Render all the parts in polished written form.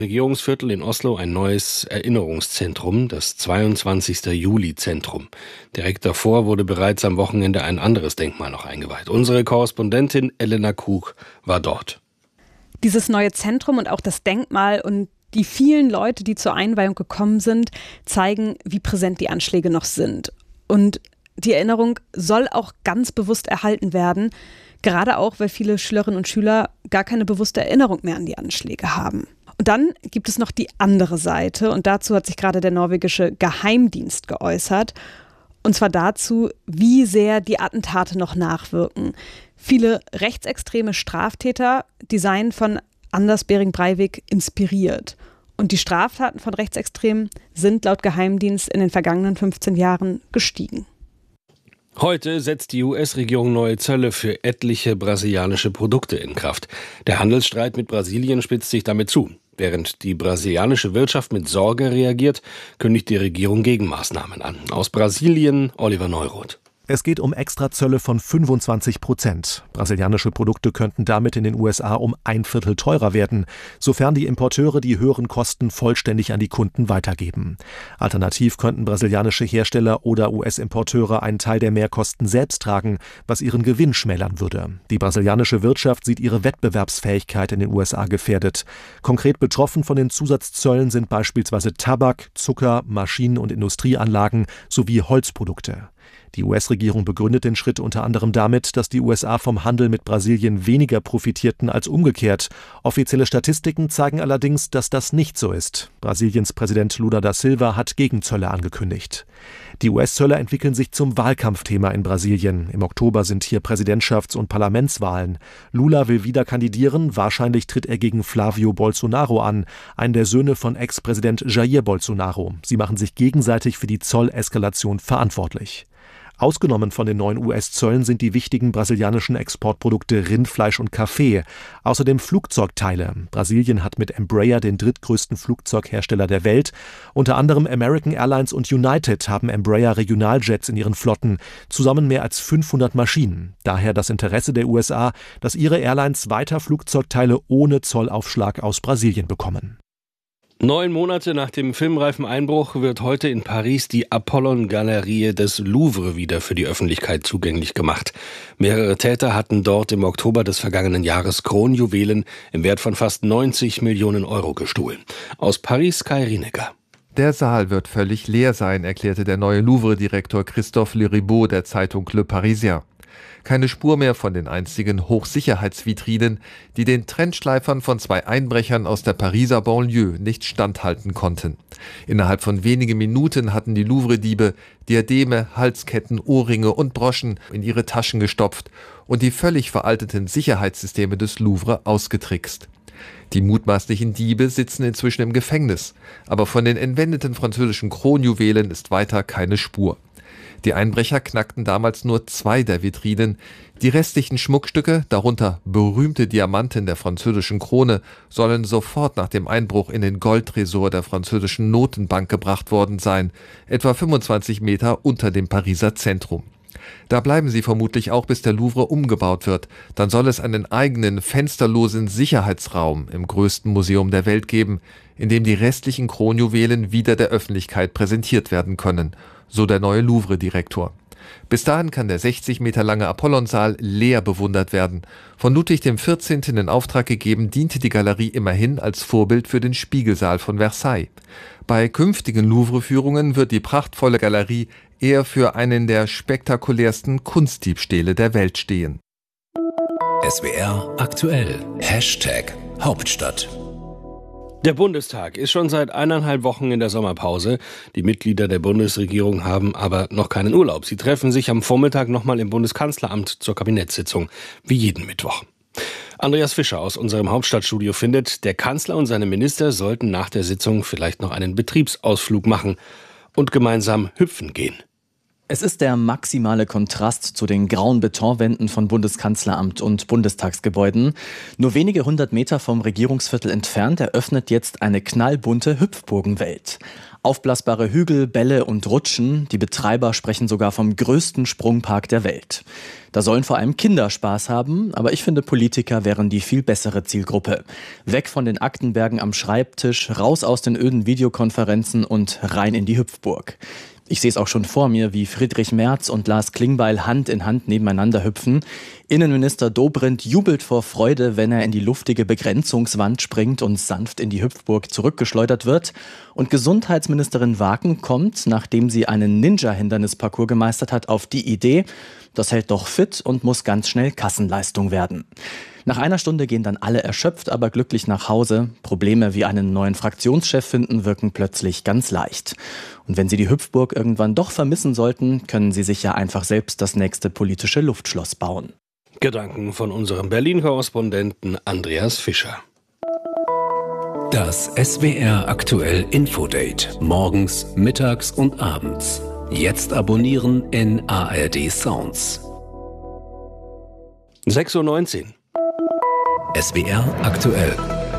Regierungsviertel in Oslo ein neues Erinnerungszentrum, das 22. Juli-Zentrum. Direkt davor wurde bereits am Wochenende ein anderes Denkmal noch eingeweiht. Unsere Korrespondentin Elena Kug war dort. Dieses neue Zentrum und auch das Denkmal und die vielen Leute, die zur Einweihung gekommen sind, zeigen, wie präsent die Anschläge noch sind. Und die Erinnerung soll auch ganz bewusst erhalten werden, gerade auch, weil viele Schülerinnen und Schüler gar keine bewusste Erinnerung mehr an die Anschläge haben. Und dann gibt es noch die andere Seite und dazu hat sich gerade der norwegische Geheimdienst geäußert. Und zwar dazu, wie sehr die Attentate noch nachwirken. Viele rechtsextreme Straftäter, die seien von Anders Behring Breivik inspiriert. Und die Straftaten von Rechtsextremen sind laut Geheimdienst in den vergangenen 15 Jahren gestiegen. Heute setzt die US-Regierung neue Zölle für etliche brasilianische Produkte in Kraft. Der Handelsstreit mit Brasilien spitzt sich damit zu. Während die brasilianische Wirtschaft mit Sorge reagiert, kündigt die Regierung Gegenmaßnahmen an. Aus Brasilien Oliver Neuroth. Es geht um Extrazölle von 25%. Brasilianische Produkte könnten damit in den USA um 1/4 teurer werden, sofern die Importeure die höheren Kosten vollständig an die Kunden weitergeben. Alternativ könnten brasilianische Hersteller oder US-Importeure einen Teil der Mehrkosten selbst tragen, was ihren Gewinn schmälern würde. Die brasilianische Wirtschaft sieht ihre Wettbewerbsfähigkeit in den USA gefährdet. Konkret betroffen von den Zusatzzöllen sind beispielsweise Tabak, Zucker, Maschinen- und Industrieanlagen sowie Holzprodukte. Die US-Regierung begründet den Schritt unter anderem damit, dass die USA vom Handel mit Brasilien weniger profitierten als umgekehrt. Offizielle Statistiken zeigen allerdings, dass das nicht so ist. Brasiliens Präsident Lula da Silva hat Gegenzölle angekündigt. Die US-Zölle entwickeln sich zum Wahlkampfthema in Brasilien. Im Oktober sind hier Präsidentschafts- und Parlamentswahlen. Lula will wieder kandidieren. Wahrscheinlich tritt er gegen Flávio Bolsonaro an, einen der Söhne von Ex-Präsident Jair Bolsonaro. Sie machen sich gegenseitig für die Zolleskalation verantwortlich. Ausgenommen von den neuen US-Zöllen sind die wichtigen brasilianischen Exportprodukte Rindfleisch und Kaffee. Außerdem Flugzeugteile. Brasilien hat mit Embraer den drittgrößten Flugzeughersteller der Welt. Unter anderem American Airlines und United haben Embraer Regionaljets in ihren Flotten. Zusammen mehr als 500 Maschinen. Daher das Interesse der USA, dass ihre Airlines weiter Flugzeugteile ohne Zollaufschlag aus Brasilien bekommen. 9 Monate nach dem filmreifen Einbruch wird heute in Paris die Apollon-Galerie des Louvre wieder für die Öffentlichkeit zugänglich gemacht. Mehrere Täter hatten dort im Oktober des vergangenen Jahres Kronjuwelen im Wert von fast 90 Millionen Euro gestohlen. Aus Paris Kai Rinecker. Der Saal wird völlig leer sein, erklärte der neue Louvre-Direktor Christophe Leribaud der Zeitung Le Parisien. Keine Spur mehr von den einstigen Hochsicherheitsvitrinen, die den Trendschleifern von 2 Einbrechern aus der Pariser Banlieue nicht standhalten konnten. Innerhalb von wenigen Minuten hatten die Louvre-Diebe Diademe, Halsketten, Ohrringe und Broschen in ihre Taschen gestopft und die völlig veralteten Sicherheitssysteme des Louvre ausgetrickst. Die mutmaßlichen Diebe sitzen inzwischen im Gefängnis, aber von den entwendeten französischen Kronjuwelen ist weiter keine Spur. Die Einbrecher knackten damals nur 2 der Vitrinen. Die restlichen Schmuckstücke, darunter berühmte Diamanten der französischen Krone, sollen sofort nach dem Einbruch in den Goldtresor der französischen Notenbank gebracht worden sein, etwa 25 Meter unter dem Pariser Zentrum. Da bleiben sie vermutlich auch, bis der Louvre umgebaut wird. Dann soll es einen eigenen, fensterlosen Sicherheitsraum im größten Museum der Welt geben, in dem die restlichen Kronjuwelen wieder der Öffentlichkeit präsentiert werden können, so der neue Louvre-Direktor. Bis dahin kann der 60 Meter lange Apollonsaal leer bewundert werden. Von Ludwig XIV. In Auftrag gegeben, diente die Galerie immerhin als Vorbild für den Spiegelsaal von Versailles. Bei künftigen Louvre-Führungen wird die prachtvolle Galerie eher für einen der spektakulärsten Kunstdiebstähle der Welt stehen. SWR aktuell #Hauptstadt. Der Bundestag ist schon seit 1,5 Wochen in der Sommerpause. Die Mitglieder der Bundesregierung haben aber noch keinen Urlaub. Sie treffen sich am Vormittag nochmal im Bundeskanzleramt zur Kabinettssitzung, wie jeden Mittwoch. Andreas Fischer aus unserem Hauptstadtstudio findet, der Kanzler und seine Minister sollten nach der Sitzung vielleicht noch einen Betriebsausflug machen und gemeinsam hüpfen gehen. Es ist der maximale Kontrast zu den grauen Betonwänden von Bundeskanzleramt und Bundestagsgebäuden. Nur wenige 100 Meter vom Regierungsviertel entfernt eröffnet jetzt eine knallbunte Hüpfburgenwelt. Aufblasbare Hügel, Bälle und Rutschen. Die Betreiber sprechen sogar vom größten Sprungpark der Welt. Da sollen vor allem Kinder Spaß haben, aber ich finde, Politiker wären die viel bessere Zielgruppe. Weg von den Aktenbergen am Schreibtisch, raus aus den öden Videokonferenzen und rein in die Hüpfburg. Ich sehe es auch schon vor mir, wie Friedrich Merz und Lars Klingbeil Hand in Hand nebeneinander hüpfen. Innenminister Dobrindt jubelt vor Freude, wenn er in die luftige Begrenzungswand springt und sanft in die Hüpfburg zurückgeschleudert wird. Und Gesundheitsministerin Waken kommt, nachdem sie einen Ninja-Hindernisparcours gemeistert hat, auf die Idee, das hält doch fit und muss ganz schnell Kassenleistung werden. Nach einer Stunde gehen dann alle erschöpft, aber glücklich nach Hause. Probleme wie einen neuen Fraktionschef finden wirken plötzlich ganz leicht. Und wenn Sie die Hüpfburg irgendwann doch vermissen sollten, können Sie sich ja einfach selbst das nächste politische Luftschloss bauen. Gedanken von unserem Berlin-Korrespondenten Andreas Fischer. Das SWR aktuell Infodate. Morgens, mittags und abends. Jetzt abonnieren in ARD Sounds. 6:19 Uhr. SWR aktuell.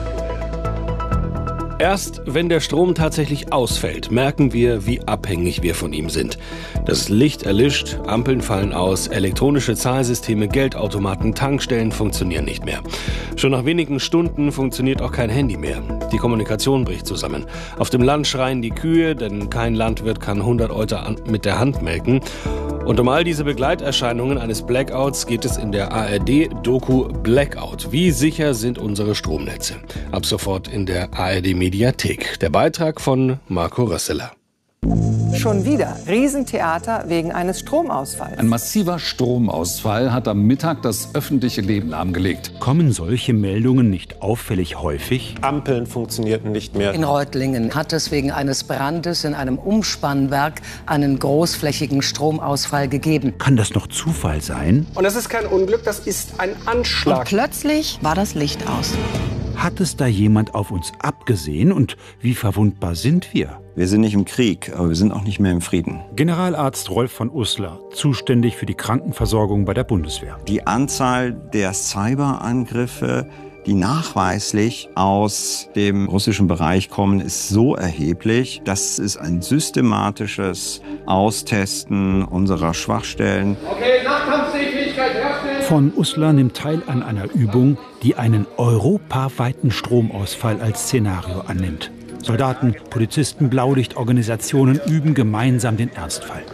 Erst wenn der Strom tatsächlich ausfällt, merken wir, wie abhängig wir von ihm sind. Das Licht erlischt, Ampeln fallen aus, elektronische Zahlsysteme, Geldautomaten, Tankstellen funktionieren nicht mehr. Schon nach wenigen Stunden funktioniert auch kein Handy mehr. Die Kommunikation bricht zusammen. Auf dem Land schreien die Kühe, denn kein Landwirt kann 100 Euter mit der Hand melken. Und um all diese Begleiterscheinungen eines Blackouts geht es in der ARD-Doku Blackout. Wie sicher sind unsere Stromnetze? Ab sofort in der ARD-Mediathek. Der Beitrag von Marco Rösseler. Schon wieder Riesentheater wegen eines Stromausfalls. Ein massiver Stromausfall hat am Mittag das öffentliche Leben lahmgelegt. Kommen solche Meldungen nicht auffällig häufig? Ampeln funktionierten nicht mehr. In Reutlingen hat es wegen eines Brandes in einem Umspannwerk einen großflächigen Stromausfall gegeben. Kann das noch Zufall sein? Und das ist kein Unglück, das ist ein Anschlag. Und plötzlich war das Licht aus. Hat es da jemand auf uns abgesehen und wie verwundbar sind wir? Wir sind nicht im Krieg, aber wir sind auch nicht mehr im Frieden. Generalarzt Rolf von Uslar, zuständig für die Krankenversorgung bei der Bundeswehr. Die Anzahl der Cyberangriffe, die nachweislich aus dem russischen Bereich kommen, ist so erheblich, dass es ein systematisches Austesten unserer Schwachstellen. Okay, Nachkampffähigkeit herstellen. Von Uslar nimmt teil an einer Übung, die einen europaweiten Stromausfall als Szenario annimmt. Soldaten, Polizisten, Blaulichtorganisationen üben gemeinsam den Ernstfall.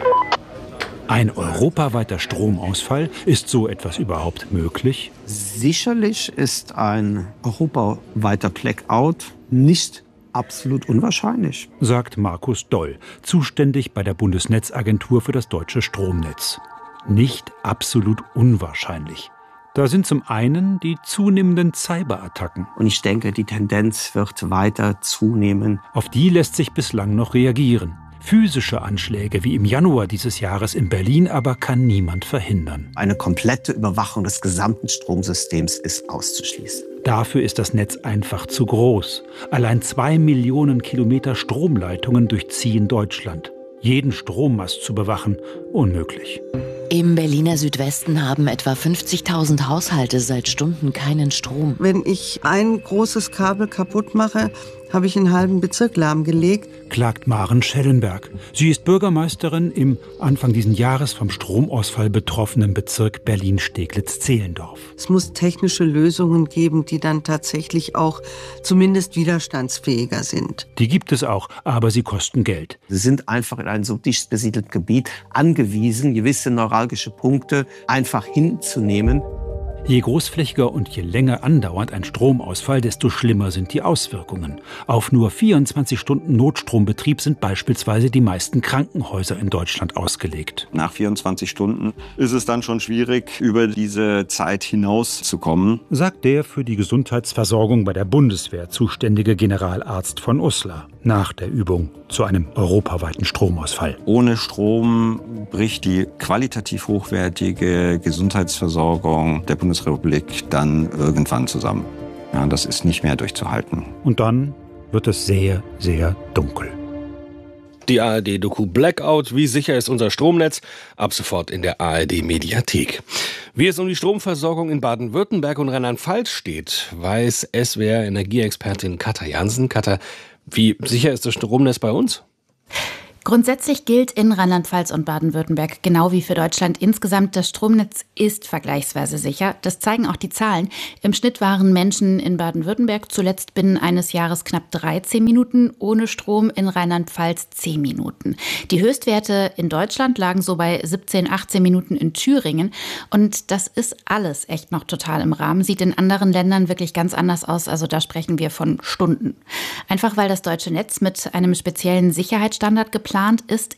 Ein europaweiter Stromausfall, ist so etwas überhaupt möglich? Sicherlich ist ein europaweiter Blackout nicht absolut unwahrscheinlich, sagt Markus Doll, zuständig bei der Bundesnetzagentur für das deutsche Stromnetz. Nicht absolut unwahrscheinlich. Da sind zum einen die zunehmenden Cyberattacken. Und ich denke, die Tendenz wird weiter zunehmen. Auf die lässt sich bislang noch reagieren. Physische Anschläge wie im Januar dieses Jahres in Berlin aber kann niemand verhindern. Eine komplette Überwachung des gesamten Stromsystems ist auszuschließen. Dafür ist das Netz einfach zu groß. Allein 2 Millionen Kilometer Stromleitungen durchziehen Deutschland. Jeden Strommast zu bewachen, unmöglich. Im Berliner Südwesten haben etwa 50.000 Haushalte seit Stunden keinen Strom. Wenn ich ein großes Kabel kaputt mache, habe ich einen halben Bezirk lahmgelegt, klagt Maren Schellenberg. Sie ist Bürgermeisterin im Anfang dieses Jahres vom Stromausfall betroffenen Bezirk Berlin-Steglitz-Zehlendorf. Es muss technische Lösungen geben, die dann tatsächlich auch zumindest widerstandsfähiger sind. Die gibt es auch, aber sie kosten Geld. Sie sind einfach in einem so dicht besiedelten Gebiet angewiesen, gewisse neuralgische Punkte einfach hinzunehmen. Je großflächiger und je länger andauernd ein Stromausfall, desto schlimmer sind die Auswirkungen. Auf nur 24 Stunden Notstrombetrieb sind beispielsweise die meisten Krankenhäuser in Deutschland ausgelegt. Nach 24 Stunden ist es dann schon schwierig, über diese Zeit hinauszukommen, sagt der für die Gesundheitsversorgung bei der Bundeswehr zuständige Generalarzt von Uslar nach der Übung zu einem europaweiten Stromausfall. Ohne Strom bricht die qualitativ hochwertige Gesundheitsversorgung der Bundesrepublik dann irgendwann zusammen. Ja, das ist nicht mehr durchzuhalten. Und dann wird es sehr, sehr dunkel. Die ARD-Doku Blackout, wie sicher ist unser Stromnetz? Ab sofort in der ARD-Mediathek. Wie es um die Stromversorgung in Baden-Württemberg und Rheinland-Pfalz steht, weiß SWR-Energieexpertin Katja Jansen. Katja, wie sicher ist das Stromnetz bei uns? Grundsätzlich gilt in Rheinland-Pfalz und Baden-Württemberg, genau wie für Deutschland insgesamt, das Stromnetz ist vergleichsweise sicher. Das zeigen auch die Zahlen. Im Schnitt waren Menschen in Baden-Württemberg zuletzt binnen eines Jahres knapp 13 Minuten ohne Strom, in Rheinland-Pfalz 10 Minuten. Die Höchstwerte in Deutschland lagen so bei 17, 18 Minuten in Thüringen. Und das ist alles echt noch total im Rahmen. Sieht in anderen Ländern wirklich ganz anders aus. Also da sprechen wir von Stunden. Einfach weil das deutsche Netz mit einem speziellen Sicherheitsstandard geplant ist,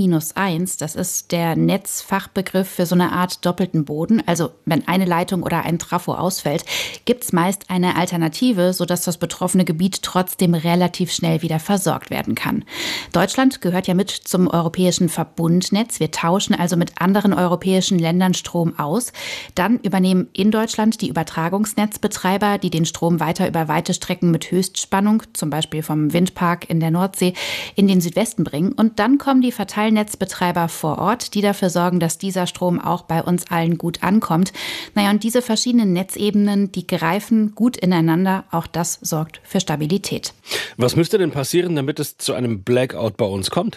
N-1, das ist der Netzfachbegriff für so eine Art doppelten Boden. Also wenn eine Leitung oder ein Trafo ausfällt, gibt es meist eine Alternative, sodass das betroffene Gebiet trotzdem relativ schnell wieder versorgt werden kann. Deutschland gehört ja mit zum europäischen Verbundnetz. Wir tauschen also mit anderen europäischen Ländern Strom aus. Dann übernehmen in Deutschland die Übertragungsnetzbetreiber, die den Strom weiter über weite Strecken mit Höchstspannung, zum Beispiel vom Windpark in der Nordsee, in den Südwesten bringen. Und dann kommen die Verteilnetzbetreiber vor Ort, die dafür sorgen, dass dieser Strom auch bei uns allen gut ankommt. Naja, und diese verschiedenen Netzebenen, die greifen gut ineinander. Auch das sorgt für Stabilität. Was müsste denn passieren, damit es zu einem Blackout bei uns kommt?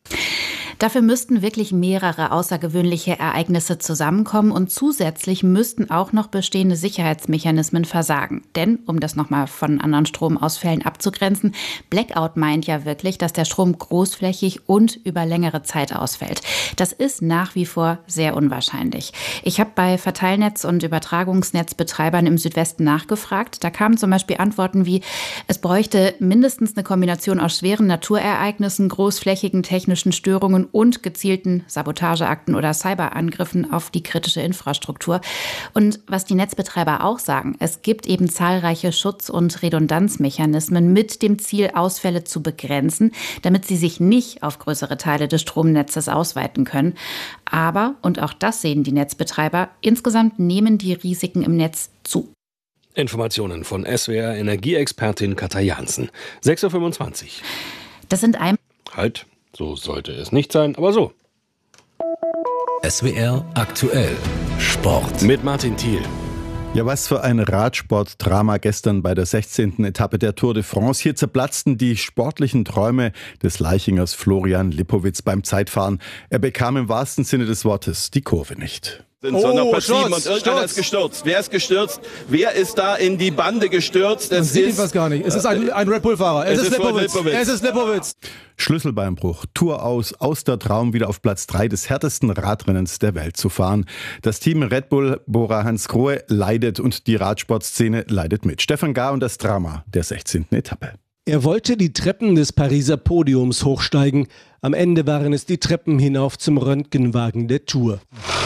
Dafür müssten wirklich mehrere außergewöhnliche Ereignisse zusammenkommen und zusätzlich müssten auch noch bestehende Sicherheitsmechanismen versagen. Denn, um das nochmal von anderen Stromausfällen abzugrenzen, Blackout meint ja wirklich, dass der Strom großflächig und über längere Zeit ausfällt. Das ist nach wie vor sehr unwahrscheinlich. Ich habe bei Verteilnetz- und Übertragungsnetzbetreibern im Südwesten nachgefragt. Da kamen zum Beispiel Antworten wie, es bräuchte mindestens eine Kombination aus schweren Naturereignissen, großflächigen technischen Störungen und gezielten Sabotageakten oder Cyberangriffen auf die kritische Infrastruktur. Und was die Netzbetreiber auch sagen, es gibt eben zahlreiche Schutz- und Redundanzmechanismen mit dem Ziel, Ausfälle zu begrenzen, damit sie sich nicht auf größere Teile des Stromnetzes ausweiten können. Aber, und auch das sehen die Netzbetreiber, insgesamt nehmen die Risiken im Netz zu. Informationen von SWR-Energieexpertin Katja Jansen. 6.25 Uhr. Das sind Halt. So sollte es nicht sein, aber so. SWR aktuell Sport. Mit Martin Thiel. Ja, was für ein Radsportdrama gestern bei der 16. Etappe der Tour de France. Hier zerplatzten die sportlichen Träume des Leichingers Florian Lipowitz beim Zeitfahren. Er bekam im wahrsten Sinne des Wortes die Kurve nicht. Sondern passiven und irgendeiner ist gestürzt. Wer ist gestürzt? Wer ist da in die Bande gestürzt? Man sieht ihn fast gar nicht. Es ist ein Red Bull-Fahrer. Es ist Lipowitz. Es ist Lipowitz. Schlüsselbeinbruch, Tour aus der Traum, wieder auf Platz 3 des härtesten Radrennens der Welt zu fahren. Das Team Red Bull Bora Hansgrohe leidet und die Radsportszene leidet mit. Stefan Gahr und das Drama der 16. Etappe. Er wollte die Treppen des Pariser Podiums hochsteigen. Am Ende waren es die Treppen hinauf zum Röntgenwagen der Tour.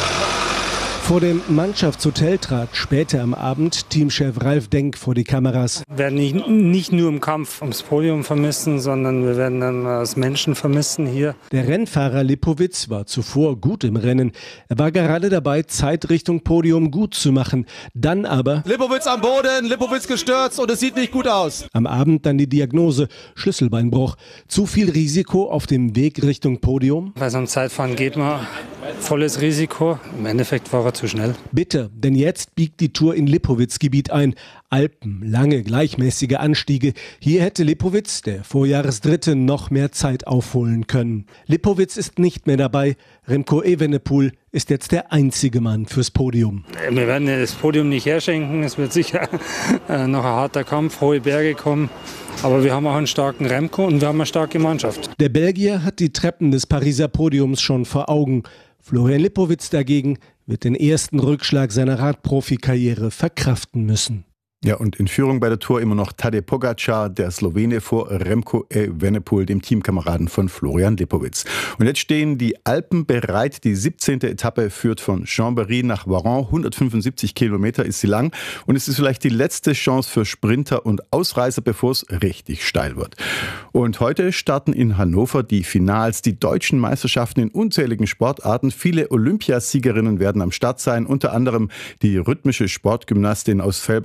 Vor dem Mannschaftshotel trat später am Abend Teamchef Ralf Denk vor die Kameras. Wir werden nicht nur im Kampf ums Podium vermissen, sondern wir werden dann als Menschen vermissen hier. Der Rennfahrer Lipowitz war zuvor gut im Rennen. Er war gerade dabei, Zeit Richtung Podium gut zu machen. Dann aber... Lipowitz am Boden, Lipowitz gestürzt und es sieht nicht gut aus. Am Abend dann die Diagnose, Schlüsselbeinbruch. Zu viel Risiko auf dem Weg Richtung Podium? Bei so einem Zeitfahren geht man volles Risiko. Im Endeffekt war er zu schnell. Bitter, denn jetzt biegt die Tour in Lipowitz-Gebiet ein. Alpen, lange, gleichmäßige Anstiege. Hier hätte Lipowitz, der Vorjahresdritte, noch mehr Zeit aufholen können. Lipowitz ist nicht mehr dabei. Remco Evenepoel ist jetzt der einzige Mann fürs Podium. Wir werden das Podium nicht herschenken. Es wird sicher noch ein harter Kampf, hohe Berge kommen. Aber wir haben auch einen starken Remco und wir haben eine starke Mannschaft. Der Belgier hat die Treppen des Pariser Podiums schon vor Augen. Florian Lipowitz dagegen wird den ersten Rückschlag seiner Radprofikarriere verkraften müssen. Ja, und in Führung bei der Tour immer noch Tadej Pogačar, der Slowene, vor Remco Evenepoel, dem Teamkameraden von Florian Lipowitz. Und jetzt stehen die Alpen bereit. Die 17. Etappe führt von Chambéry nach Voiron. 175 Kilometer ist sie lang. Und es ist vielleicht die letzte Chance für Sprinter und Ausreißer, bevor es richtig steil wird. Und heute starten in Hannover die Finals, die deutschen Meisterschaften in unzähligen Sportarten. Viele Olympiasiegerinnen werden am Start sein, unter anderem die rhythmische Sportgymnastin aus Fellbach-Schmieden,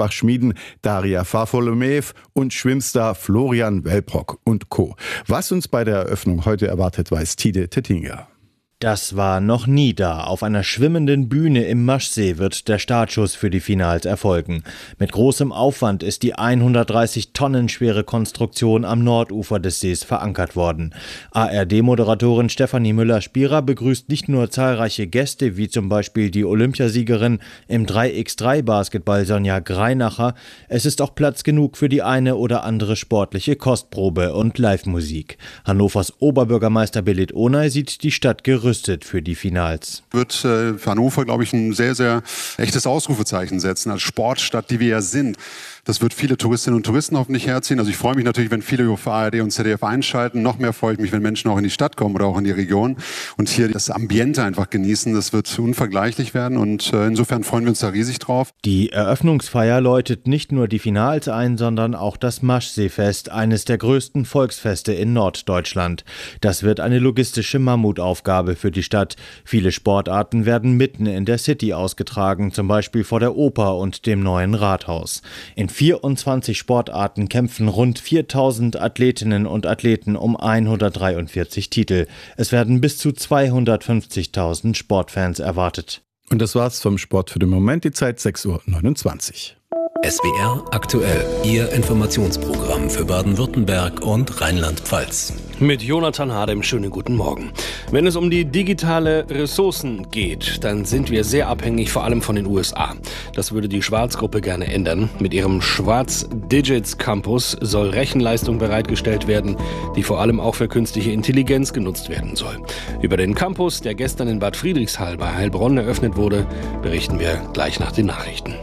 Süden Daria Varfolomeev und Schwimmstar Florian Welbrock und Co. Was uns bei der Eröffnung heute erwartet, weiß Tide Tettinger. Das war noch nie da. Auf einer schwimmenden Bühne im Maschsee wird der Startschuss für die Finals erfolgen. Mit großem Aufwand ist die 130 Tonnen schwere Konstruktion am Nordufer des Sees verankert worden. ARD-Moderatorin Stefanie Müller-Spierer begrüßt nicht nur zahlreiche Gäste, wie zum Beispiel die Olympiasiegerin im 3x3-Basketball Sonja Greinacher. Es ist auch Platz genug für die eine oder andere sportliche Kostprobe und Live-Musik. Hannovers Oberbürgermeister Belit Onay sieht die Stadt gerüstet für die Finals. Wird für Hannover, glaube ich, ein sehr, sehr echtes Ausrufezeichen setzen als Sportstadt, die wir ja sind. Das wird viele Touristinnen und Touristen hoffentlich herziehen. Also ich freue mich natürlich, wenn viele auf ARD und ZDF einschalten. Noch mehr freue ich mich, wenn Menschen auch in die Stadt kommen oder auch in die Region und hier das Ambiente einfach genießen. Das wird unvergleichlich werden und insofern freuen wir uns da riesig drauf. Die Eröffnungsfeier läutet nicht nur die Finals ein, sondern auch das Maschseefest, eines der größten Volksfeste in Norddeutschland. Das wird eine logistische Mammutaufgabe für die Stadt. Viele Sportarten werden mitten in der City ausgetragen, zum Beispiel vor der Oper und dem neuen Rathaus. In 24 Sportarten kämpfen rund 4000 Athletinnen und Athleten um 143 Titel. Es werden bis zu 250.000 Sportfans erwartet. Und das war's vom Sport für den Moment. Die Zeit 6:29 Uhr. SWR aktuell, Ihr Informationsprogramm für Baden-Württemberg und Rheinland-Pfalz. Mit Jonathan Hadem, schönen guten Morgen. Wenn es um die digitale Ressourcen geht, dann sind wir sehr abhängig, vor allem von den USA. Das würde die Schwarz-Gruppe gerne ändern. Mit ihrem Schwarz Digits Campus soll Rechenleistung bereitgestellt werden, die vor allem auch für künstliche Intelligenz genutzt werden soll. Über den Campus, der gestern in Bad Friedrichshall bei Heilbronn eröffnet wurde, berichten wir gleich nach den Nachrichten.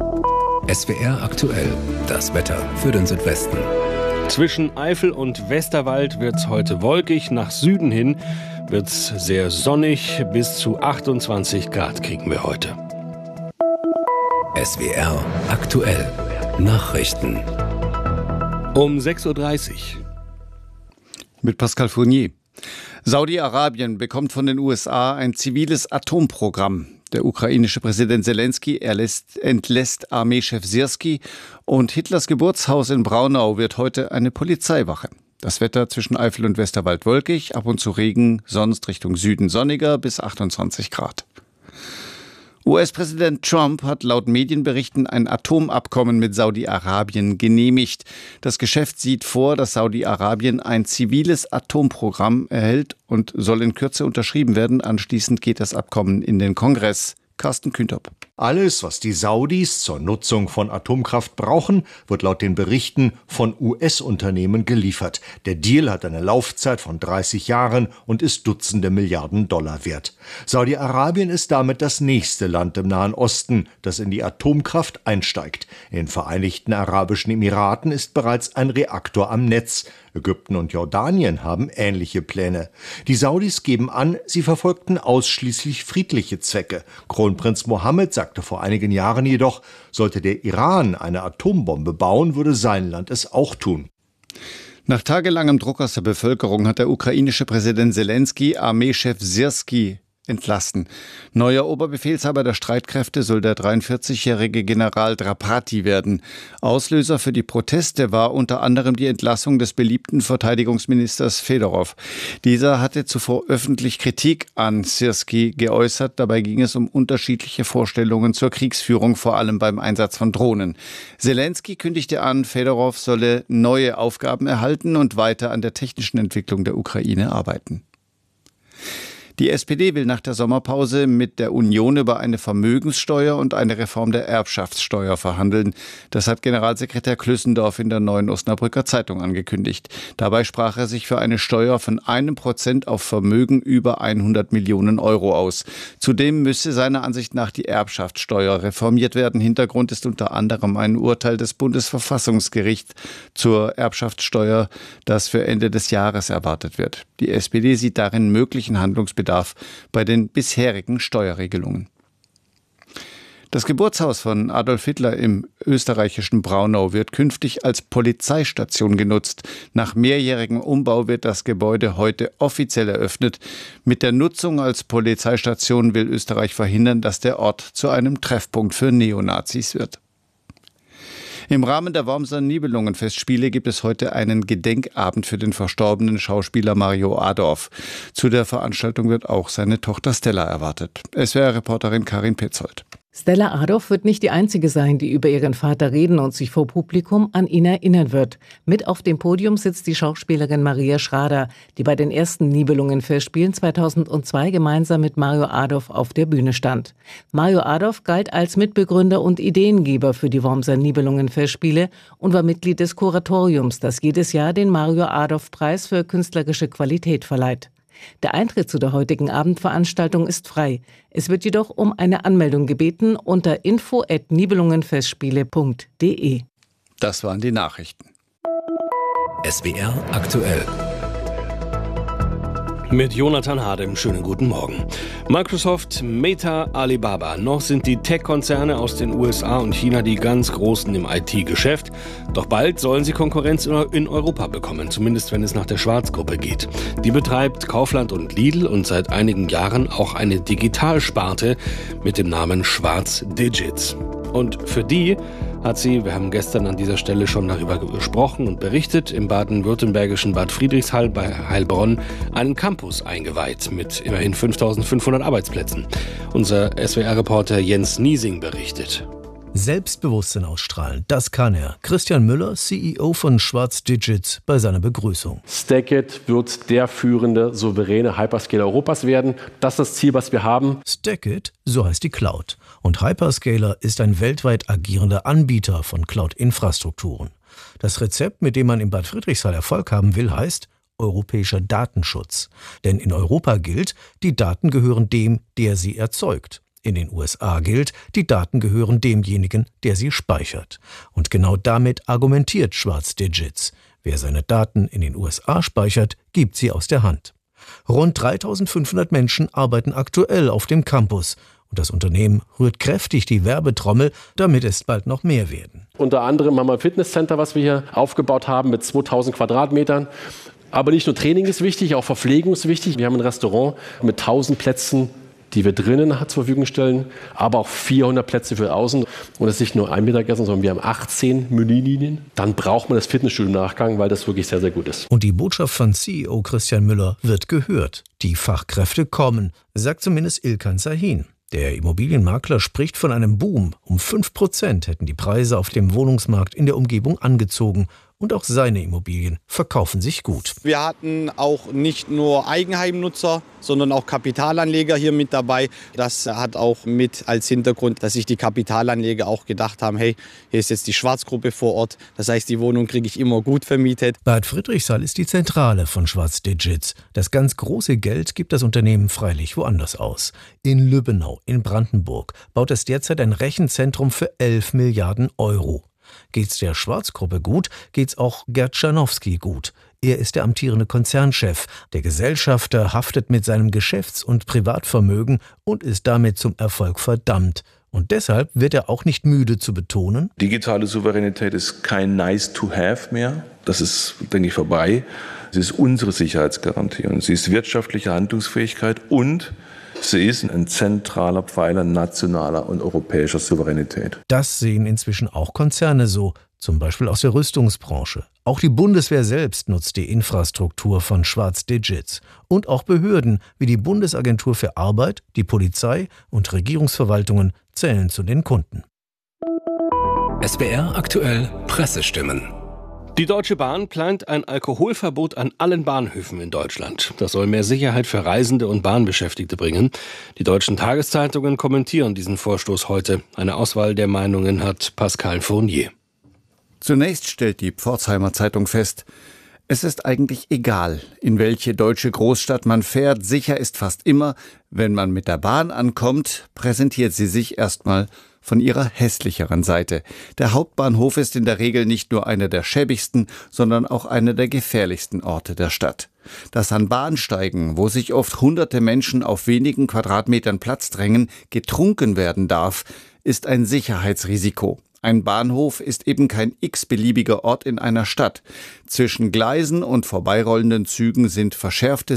SWR aktuell, das Wetter für den Südwesten. Zwischen Eifel und Westerwald wird es heute wolkig. Nach Süden hin wird es sehr sonnig. Bis zu 28 Grad kriegen wir heute. SWR aktuell, Nachrichten. Um 6:30 Uhr. Mit Pascal Fournier. Saudi-Arabien bekommt von den USA ein ziviles Atomprogramm. Der ukrainische Präsident Zelensky entlässt Armeechef Syrski und Hitlers Geburtshaus in Braunau wird heute eine Polizeiwache. Das Wetter zwischen Eifel und Westerwald wolkig, ab und zu Regen, sonst Richtung Süden sonniger bis 28 Grad. US-Präsident Trump hat laut Medienberichten ein Atomabkommen mit Saudi-Arabien genehmigt. Das Geschäft sieht vor, dass Saudi-Arabien ein ziviles Atomprogramm erhält und soll in Kürze unterschrieben werden. Anschließend geht das Abkommen in den Kongress. Carsten Kühntopp. Alles, was die Saudis zur Nutzung von Atomkraft brauchen, wird laut den Berichten von US-Unternehmen geliefert. Der Deal hat eine Laufzeit von 30 Jahren und ist Dutzende Milliarden Dollar wert. Saudi-Arabien ist damit das nächste Land im Nahen Osten, das in die Atomkraft einsteigt. In den Vereinigten Arabischen Emiraten ist bereits ein Reaktor am Netz. Ägypten und Jordanien haben ähnliche Pläne. Die Saudis geben an, sie verfolgten ausschließlich friedliche Zwecke. Kronprinz Mohammed sagte vor einigen Jahren jedoch, sollte der Iran eine Atombombe bauen, würde sein Land es auch tun. Nach tagelangem Druck aus der Bevölkerung hat der ukrainische Präsident Zelensky Armeechef Syrski entlassen. Neuer Oberbefehlshaber der Streitkräfte soll der 43-jährige General Drapati werden. Auslöser für die Proteste war unter anderem die Entlassung des beliebten Verteidigungsministers Fedorov. Dieser hatte zuvor öffentlich Kritik an Syrski geäußert. Dabei ging es um unterschiedliche Vorstellungen zur Kriegsführung, vor allem beim Einsatz von Drohnen. Zelensky kündigte an, Fedorov solle neue Aufgaben erhalten und weiter an der technischen Entwicklung der Ukraine arbeiten. Die SPD will nach der Sommerpause mit der Union über eine Vermögenssteuer und eine Reform der Erbschaftssteuer verhandeln. Das hat Generalsekretär Klüssendorf in der Neuen Osnabrücker Zeitung angekündigt. Dabei sprach er sich für eine Steuer von 1% auf Vermögen über 100 Millionen Euro aus. Zudem müsse seiner Ansicht nach die Erbschaftssteuer reformiert werden. Hintergrund ist unter anderem ein Urteil des Bundesverfassungsgerichts zur Erbschaftssteuer, das für Ende des Jahres erwartet wird. Die SPD sieht darin möglichen Handlungsbedarf bei den bisherigen Steuerregelungen. Das Geburtshaus von Adolf Hitler im österreichischen Braunau wird künftig als Polizeistation genutzt. Nach mehrjährigem Umbau wird das Gebäude heute offiziell eröffnet. Mit der Nutzung als Polizeistation will Österreich verhindern, dass der Ort zu einem Treffpunkt für Neonazis wird. Im Rahmen der Wormser Nibelungenfestspiele gibt es heute einen Gedenkabend für den verstorbenen Schauspieler Mario Adorf. Zu der Veranstaltung wird auch seine Tochter Stella erwartet. SWR-Reporterin Karin Petzold. Stella Adorf wird nicht die einzige sein, die über ihren Vater reden und sich vor Publikum an ihn erinnern wird. Mit auf dem Podium sitzt die Schauspielerin Maria Schrader, die bei den ersten Nibelungenfestspielen 2002 gemeinsam mit Mario Adorf auf der Bühne stand. Mario Adorf galt als Mitbegründer und Ideengeber für die Wormser Nibelungenfestspiele und war Mitglied des Kuratoriums, das jedes Jahr den Mario Adorf-Preis für künstlerische Qualität verleiht. Der Eintritt zu der heutigen Abendveranstaltung ist frei. Es wird jedoch um eine Anmeldung gebeten unter info@nibelungenfestspiele.de. Das waren die Nachrichten. SWR aktuell. Mit Jonathan Hardem, schönen guten Morgen. Microsoft, Meta, Alibaba. Noch sind die Tech-Konzerne aus den USA und China die ganz Großen im IT-Geschäft. Doch bald sollen sie Konkurrenz in Europa bekommen, zumindest wenn es nach der Schwarz-Gruppe geht. Die betreibt Kaufland und Lidl und seit einigen Jahren auch eine Digitalsparte mit dem Namen Schwarz Digits. Und für die hat sie, wir haben gestern an dieser Stelle schon darüber gesprochen und berichtet, im baden-württembergischen Bad Friedrichshall bei Heilbronn einen Campus eingeweiht mit immerhin 5.500 Arbeitsplätzen. Unser SWR-Reporter Jens Niesing berichtet. Selbstbewusstsein ausstrahlen, das kann er. Christian Müller, CEO von Schwarz Digits, bei seiner Begrüßung. Stackit wird der führende, souveräne Hyperscaler Europas werden. Das ist das Ziel, was wir haben. Stackit, so heißt die Cloud. Und Hyperscaler ist ein weltweit agierender Anbieter von Cloud-Infrastrukturen. Das Rezept, mit dem man in Bad Friedrichshall Erfolg haben will, heißt europäischer Datenschutz. Denn in Europa gilt, die Daten gehören dem, der sie erzeugt. In den USA gilt, die Daten gehören demjenigen, der sie speichert. Und genau damit argumentiert Schwarz Digits. Wer seine Daten in den USA speichert, gibt sie aus der Hand. Rund 3.500 Menschen arbeiten aktuell auf dem Campus. Und das Unternehmen rührt kräftig die Werbetrommel, damit es bald noch mehr werden. Unter anderem haben wir ein Fitnesscenter, was wir hier aufgebaut haben mit 2.000 Quadratmetern. Aber nicht nur Training ist wichtig, auch Verpflegung ist wichtig. Wir haben ein Restaurant mit 1.000 Plätzen, die wir drinnen zur Verfügung stellen, aber auch 400 Plätze für außen. Und es ist nicht nur ein Mittagessen, sondern wir haben 18 Menülinien. Dann braucht man das Fitnessstudio im Nachgang, weil das wirklich sehr, sehr gut ist. Und die Botschaft von CEO Christian Müller wird gehört. Die Fachkräfte kommen, sagt zumindest Ilkan Sahin. Der Immobilienmakler spricht von einem Boom. Um 5% hätten die Preise auf dem Wohnungsmarkt in der Umgebung angezogen. Und auch seine Immobilien verkaufen sich gut. Wir hatten auch nicht nur Eigenheimnutzer, sondern auch Kapitalanleger hier mit dabei. Das hat auch mit als Hintergrund, dass sich die Kapitalanleger auch gedacht haben, hey, hier ist jetzt die Schwarzgruppe vor Ort. Das heißt, die Wohnung kriege ich immer gut vermietet. Bad Friedrichshall ist die Zentrale von Schwarz Digits. Das ganz große Geld gibt das Unternehmen freilich woanders aus. In Lübbenau, in Brandenburg, baut es derzeit ein Rechenzentrum für 11 Milliarden Euro. Geht's der Schwarzgruppe gut, geht's auch Gerd Schanowski gut. Er ist der amtierende Konzernchef. Der Gesellschafter haftet mit seinem Geschäfts- und Privatvermögen und ist damit zum Erfolg verdammt. Und deshalb wird er auch nicht müde zu betonen: Digitale Souveränität ist kein Nice-to-have mehr. Das ist, denke ich, vorbei. Sie ist unsere Sicherheitsgarantie und sie ist wirtschaftliche Handlungsfähigkeit und sie ist ein zentraler Pfeiler nationaler und europäischer Souveränität. Das sehen inzwischen auch Konzerne so, zum Beispiel aus der Rüstungsbranche. Auch die Bundeswehr selbst nutzt die Infrastruktur von Schwarz Digits. Und auch Behörden wie die Bundesagentur für Arbeit, die Polizei und Regierungsverwaltungen zählen zu den Kunden. SWR aktuell Pressestimmen. Die Deutsche Bahn plant ein Alkoholverbot an allen Bahnhöfen in Deutschland. Das soll mehr Sicherheit für Reisende und Bahnbeschäftigte bringen. Die deutschen Tageszeitungen kommentieren diesen Vorstoß heute. Eine Auswahl der Meinungen hat Pascal Fournier. Zunächst stellt die Pforzheimer Zeitung fest, es ist eigentlich egal, in welche deutsche Großstadt man fährt. Sicher ist fast immer, wenn man mit der Bahn ankommt, präsentiert sie sich erstmal von ihrer hässlicheren Seite. Der Hauptbahnhof ist in der Regel nicht nur einer der schäbigsten, sondern auch einer der gefährlichsten Orte der Stadt. Dass an Bahnsteigen, wo sich oft hunderte Menschen auf wenigen Quadratmetern Platz drängen, getrunken werden darf, ist ein Sicherheitsrisiko. Ein Bahnhof ist eben kein x-beliebiger Ort in einer Stadt. Zwischen Gleisen und vorbeirollenden Zügen sind verschärfte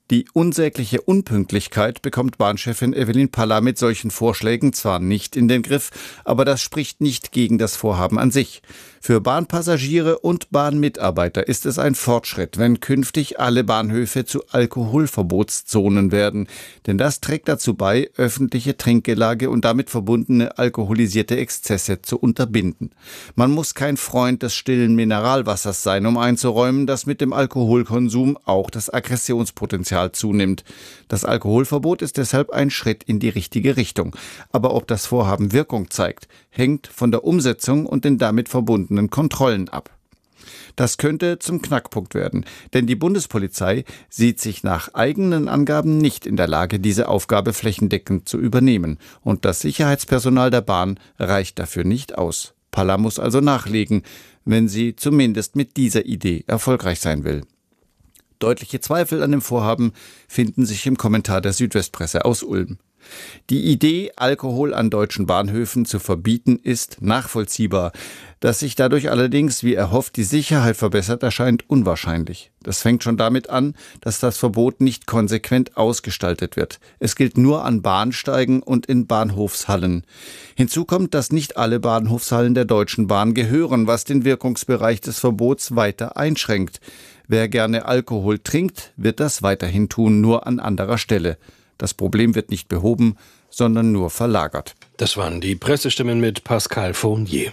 Die unsägliche Unpünktlichkeit bekommt Bahnchefin Evelyn Palla mit solchen Vorschlägen zwar nicht in den Griff, aber das spricht nicht gegen das Vorhaben an sich. Für Bahnpassagiere und Bahnmitarbeiter ist es ein Fortschritt, wenn künftig alle Bahnhöfe zu Alkoholverbotszonen werden. Denn das trägt dazu bei, öffentliche Trinkgelage und damit verbundene alkoholisierte Exzesse zu unterbinden. Man muss kein Freund des stillen Mineralwassers sein, um einzuräumen, dass mit dem Alkoholkonsum auch das Aggressionspotenzial zunimmt. Das Alkoholverbot ist deshalb ein Schritt in die richtige Richtung. Aber ob das Vorhaben Wirkung zeigt, hängt von der Umsetzung und den damit verbundenen Kontrollen ab. Das könnte zum Knackpunkt werden, denn die Bundespolizei sieht sich nach eigenen Angaben nicht in der Lage, diese Aufgabe flächendeckend zu übernehmen. Und das Sicherheitspersonal der Bahn reicht dafür nicht aus. Palla muss also nachlegen, wenn sie zumindest mit dieser Idee erfolgreich sein will. Deutliche Zweifel an dem Vorhaben finden sich im Kommentar der Südwestpresse aus Ulm. Die Idee, Alkohol an deutschen Bahnhöfen zu verbieten, ist nachvollziehbar. Dass sich dadurch allerdings, wie erhofft, die Sicherheit verbessert, erscheint unwahrscheinlich. Das fängt schon damit an, dass das Verbot nicht konsequent ausgestaltet wird. Es gilt nur an Bahnsteigen und in Bahnhofshallen. Hinzu kommt, dass nicht alle Bahnhofshallen der Deutschen Bahn gehören, was den Wirkungsbereich des Verbots weiter einschränkt. Wer gerne Alkohol trinkt, wird das weiterhin tun, nur an anderer Stelle. Das Problem wird nicht behoben, sondern nur verlagert. Das waren die Pressestimmen mit Pascal Fournier.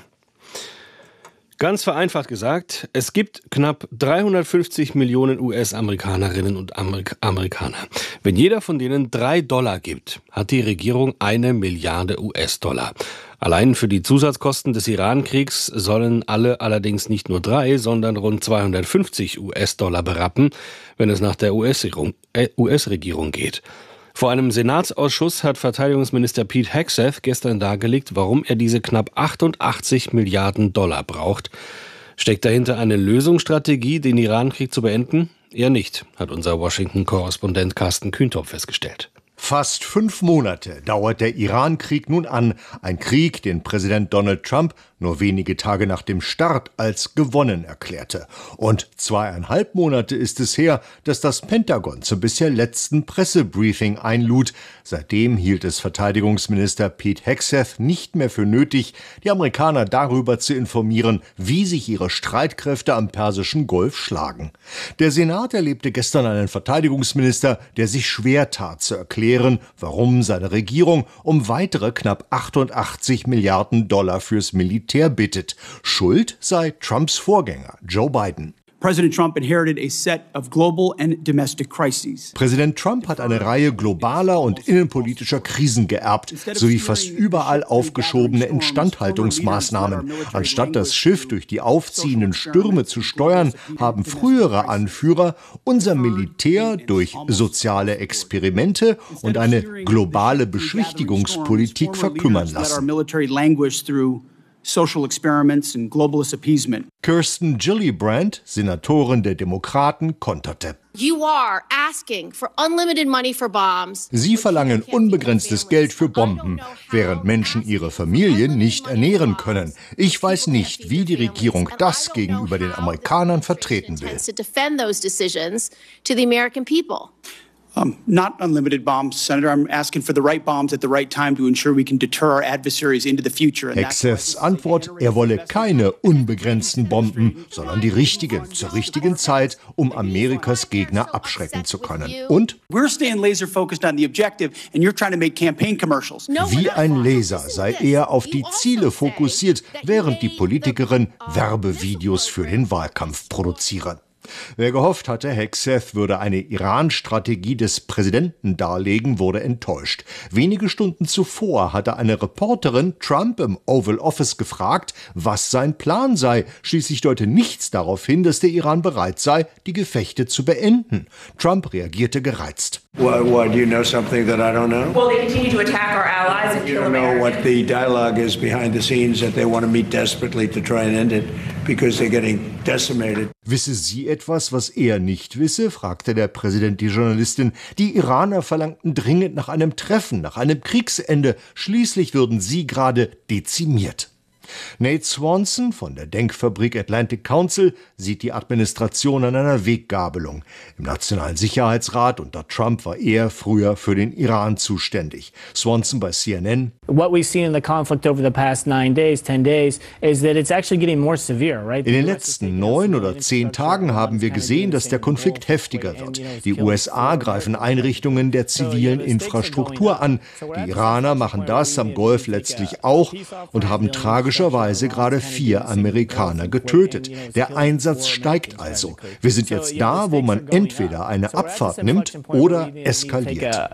Ganz vereinfacht gesagt, es gibt knapp 350 Millionen US-Amerikanerinnen und Amerikaner. Wenn jeder von denen $3 gibt, hat die Regierung 1 Milliarde US-Dollar. Allein für die Zusatzkosten des Iran-Kriegs sollen alle allerdings nicht nur 3, sondern rund 250 US-Dollar berappen, wenn es nach der US-Regierung geht. Vor einem Senatsausschuss hat Verteidigungsminister Pete Hegseth gestern dargelegt, warum er diese knapp 88 Milliarden Dollar braucht. Steckt dahinter eine Lösungsstrategie, den Iran-Krieg zu beenden? Eher nicht, hat unser Washington-Korrespondent Carsten Kühntop festgestellt. Fast 5 Monate dauert der Iran-Krieg nun an. Ein Krieg, den Präsident Donald Trump nur wenige Tage nach dem Start als gewonnen erklärte. Und 2,5 Monate ist es her, dass das Pentagon zum bisher letzten Pressebriefing einlud. Seitdem hielt es Verteidigungsminister Pete Hegseth nicht mehr für nötig, die Amerikaner darüber zu informieren, wie sich ihre Streitkräfte am Persischen Golf schlagen. Der Senat erlebte gestern einen Verteidigungsminister, der sich schwer tat zu erklären, warum seine Regierung um weitere knapp 88 Milliarden Dollar fürs Militär bittet. Schuld sei Trumps Vorgänger Joe Biden. President Trump inherited a set of global and domestic crises. Präsident Trump hat eine Reihe globaler und innenpolitischer Krisen geerbt, sowie fast überall aufgeschobene Instandhaltungsmaßnahmen. Anstatt das Schiff durch die aufziehenden Stürme zu steuern, haben frühere Anführer unser Militär durch soziale Experimente und eine globale Beschwichtigungspolitik verkümmern lassen. Social experiments and globalist appeasement. Kirsten Gillibrand, Senatorin der Demokraten, konterte. Sie verlangen unbegrenztes Geld für Bomben, während Menschen ihre Familien nicht ernähren können. Ich weiß nicht, wie die Regierung das gegenüber den Amerikanern vertreten will. Not unlimited bombs, Senator. I'm asking for the right bombs at the right time to ensure we can deter our adversaries into the future. Hegseths Antwort, er wolle keine unbegrenzten Bomben, sondern die richtigen, zur richtigen Zeit, um Amerikas Gegner abschrecken zu können. Und? We're staying laser focused on the objective and you're trying to make campaign commercials. Wie ein Laser sei er auf die Ziele fokussiert, während die Politikerin Werbevideos für den Wahlkampf produzieren. Wer gehofft hatte, Hegseth würde eine Iran-Strategie des Präsidenten darlegen, wurde enttäuscht. Wenige Stunden zuvor hatte eine Reporterin Trump im Oval Office gefragt, was sein Plan sei. Schließlich deute nichts darauf hin, dass der Iran bereit sei, die Gefechte zu beenden. Trump reagierte gereizt. Why, do you know something that I don't know? Well, they continue to attack our allies and kill Americans. You don't know what the dialogue is behind the scenes, that they want to meet desperately to try and end it because they're getting decimated. Wisse sie etwas, was er nicht wisse? Fragte der Präsident die Journalistin. Die Iraner verlangten dringend nach einem Treffen, nach einem Kriegsende. Schließlich würden sie gerade dezimiert. Nate Swanson von der Denkfabrik Atlantic Council sieht die Administration an einer Weggabelung. Im Nationalen Sicherheitsrat unter Trump war er früher für den Iran zuständig. Swanson bei CNN: What we've seen in the conflict over the past 9 days, 10 days, is that it's actually getting more severe, right? In den letzten 9 oder 10 Tagen haben wir gesehen, dass der Konflikt heftiger wird. Die USA greifen Einrichtungen der zivilen Infrastruktur an. Die Iraner machen das am Golf letztlich auch und haben tragischerweise gerade 4 Amerikaner getötet. Der Einsatz steigt also. Wir sind jetzt da, wo man entweder eine Abfahrt nimmt oder eskaliert.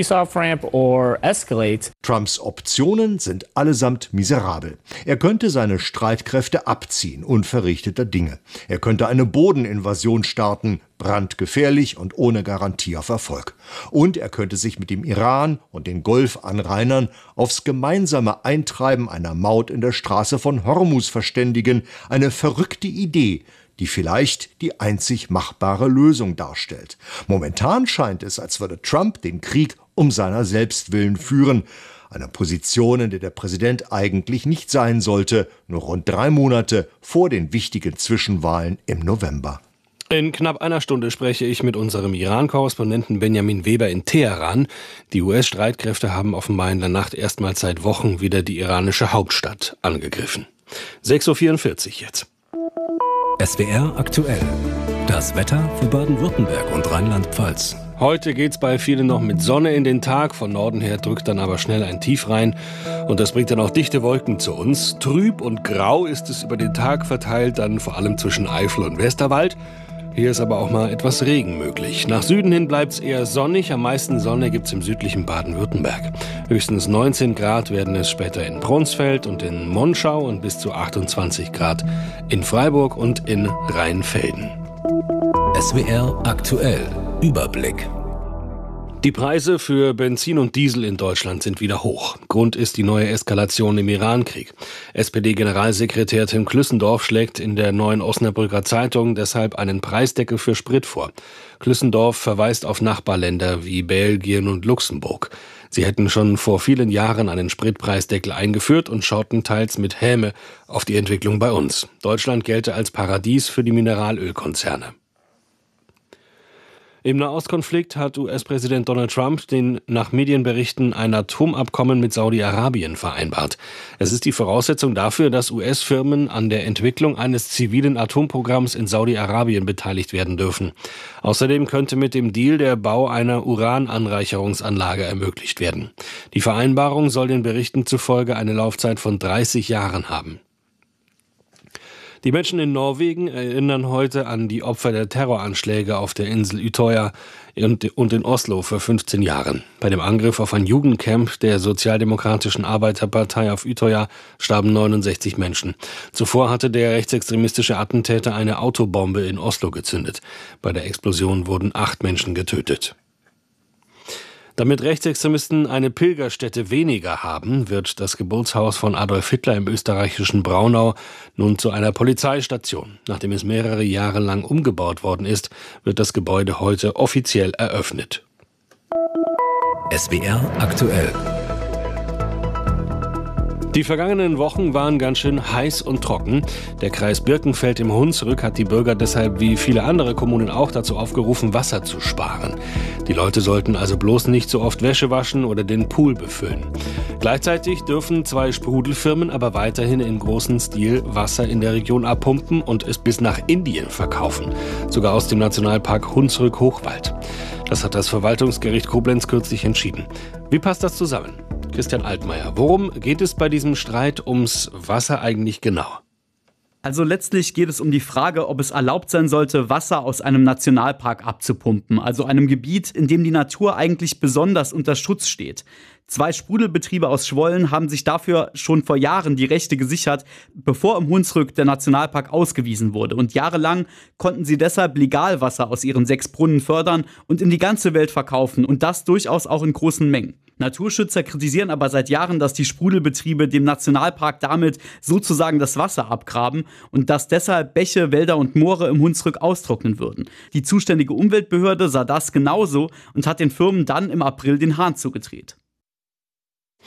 Trumps Optionen sind allesamt miserabel. Er könnte seine Streitkräfte abziehen, unverrichteter Dinge. Er könnte eine Bodeninvasion starten, brandgefährlich und ohne Garantie auf Erfolg. Und er könnte sich mit dem Iran und den Golfanrainern aufs gemeinsame Eintreiben einer Maut in der Straße von Hormuz verständigen. Eine verrückte Idee, die vielleicht die einzig machbare Lösung darstellt. Momentan scheint es, als würde Trump den Krieg um seiner selbst willen führen. Eine Position, in der der Präsident eigentlich nicht sein sollte, nur rund 3 Monate vor den wichtigen Zwischenwahlen im November. In knapp einer Stunde spreche ich mit unserem Iran-Korrespondenten Benjamin Weber in Teheran. Die US-Streitkräfte haben offenbar in der Nacht erstmals seit Wochen wieder die iranische Hauptstadt angegriffen. 6:44 Uhr jetzt. SWR aktuell. Das Wetter für Baden-Württemberg und Rheinland-Pfalz. Heute geht's bei vielen noch mit Sonne in den Tag. Von Norden her drückt dann aber schnell ein Tief rein. Und das bringt dann auch dichte Wolken zu uns. Trüb und grau ist es über den Tag verteilt, dann vor allem zwischen Eifel und Westerwald. Hier ist aber auch mal etwas Regen möglich. Nach Süden hin bleibt's eher sonnig. Am meisten Sonne gibt's im südlichen Baden-Württemberg. Höchstens 19 Grad werden es später in Braunsfeld und in Monschau und bis zu 28 Grad in Freiburg und in Rheinfelden. SWR aktuell. Überblick. Die Preise für Benzin und Diesel in Deutschland sind wieder hoch. Grund ist die neue Eskalation im Irankrieg. SPD-Generalsekretär Tim Klüssendorf schlägt in der Neuen Osnabrücker Zeitung deshalb einen Preisdeckel für Sprit vor. Klüssendorf verweist auf Nachbarländer wie Belgien und Luxemburg. Sie hätten schon vor vielen Jahren einen Spritpreisdeckel eingeführt und schauten teils mit Häme auf die Entwicklung bei uns. Deutschland gelte als Paradies für die Mineralölkonzerne. Im Nahostkonflikt hat US-Präsident Donald Trump nach Medienberichten ein Atomabkommen mit Saudi-Arabien vereinbart. Es ist die Voraussetzung dafür, dass US-Firmen an der Entwicklung eines zivilen Atomprogramms in Saudi-Arabien beteiligt werden dürfen. Außerdem könnte mit dem Deal der Bau einer Urananreicherungsanlage ermöglicht werden. Die Vereinbarung soll den Berichten zufolge eine Laufzeit von 30 Jahren haben. Die Menschen in Norwegen erinnern heute an die Opfer der Terroranschläge auf der Insel Utøya und in Oslo vor 15 Jahren. Bei dem Angriff auf ein Jugendcamp der Sozialdemokratischen Arbeiterpartei auf Utøya starben 69 Menschen. Zuvor hatte der rechtsextremistische Attentäter eine Autobombe in Oslo gezündet. Bei der Explosion wurden 8 Menschen getötet. Damit Rechtsextremisten eine Pilgerstätte weniger haben, wird das Geburtshaus von Adolf Hitler im österreichischen Braunau nun zu einer Polizeistation. Nachdem es mehrere Jahre lang umgebaut worden ist, wird das Gebäude heute offiziell eröffnet. SWR aktuell. Die vergangenen Wochen waren ganz schön heiß und trocken. Der Kreis Birkenfeld im Hunsrück hat die Bürger deshalb wie viele andere Kommunen auch dazu aufgerufen, Wasser zu sparen. Die Leute sollten also bloß nicht so oft Wäsche waschen oder den Pool befüllen. Gleichzeitig dürfen 2 Sprudelfirmen aber weiterhin in großem Stil Wasser in der Region abpumpen und es bis nach Indien verkaufen. Sogar aus dem Nationalpark Hunsrück-Hochwald. Das hat das Verwaltungsgericht Koblenz kürzlich entschieden. Wie passt das zusammen? Christian Altmaier, worum geht es bei diesem Streit ums Wasser eigentlich genau? Also letztlich geht es um die Frage, ob es erlaubt sein sollte, Wasser aus einem Nationalpark abzupumpen, also einem Gebiet, in dem die Natur eigentlich besonders unter Schutz steht. 2 Sprudelbetriebe aus Schwollen haben sich dafür schon vor Jahren die Rechte gesichert, bevor im Hunsrück der Nationalpark ausgewiesen wurde. Und jahrelang konnten sie deshalb legal Wasser aus ihren 6 Brunnen fördern und in die ganze Welt verkaufen und das durchaus auch in großen Mengen. Naturschützer kritisieren aber seit Jahren, dass die Sprudelbetriebe dem Nationalpark damit sozusagen das Wasser abgraben und dass deshalb Bäche, Wälder und Moore im Hunsrück austrocknen würden. Die zuständige Umweltbehörde sah das genauso und hat den Firmen dann im April den Hahn zugedreht.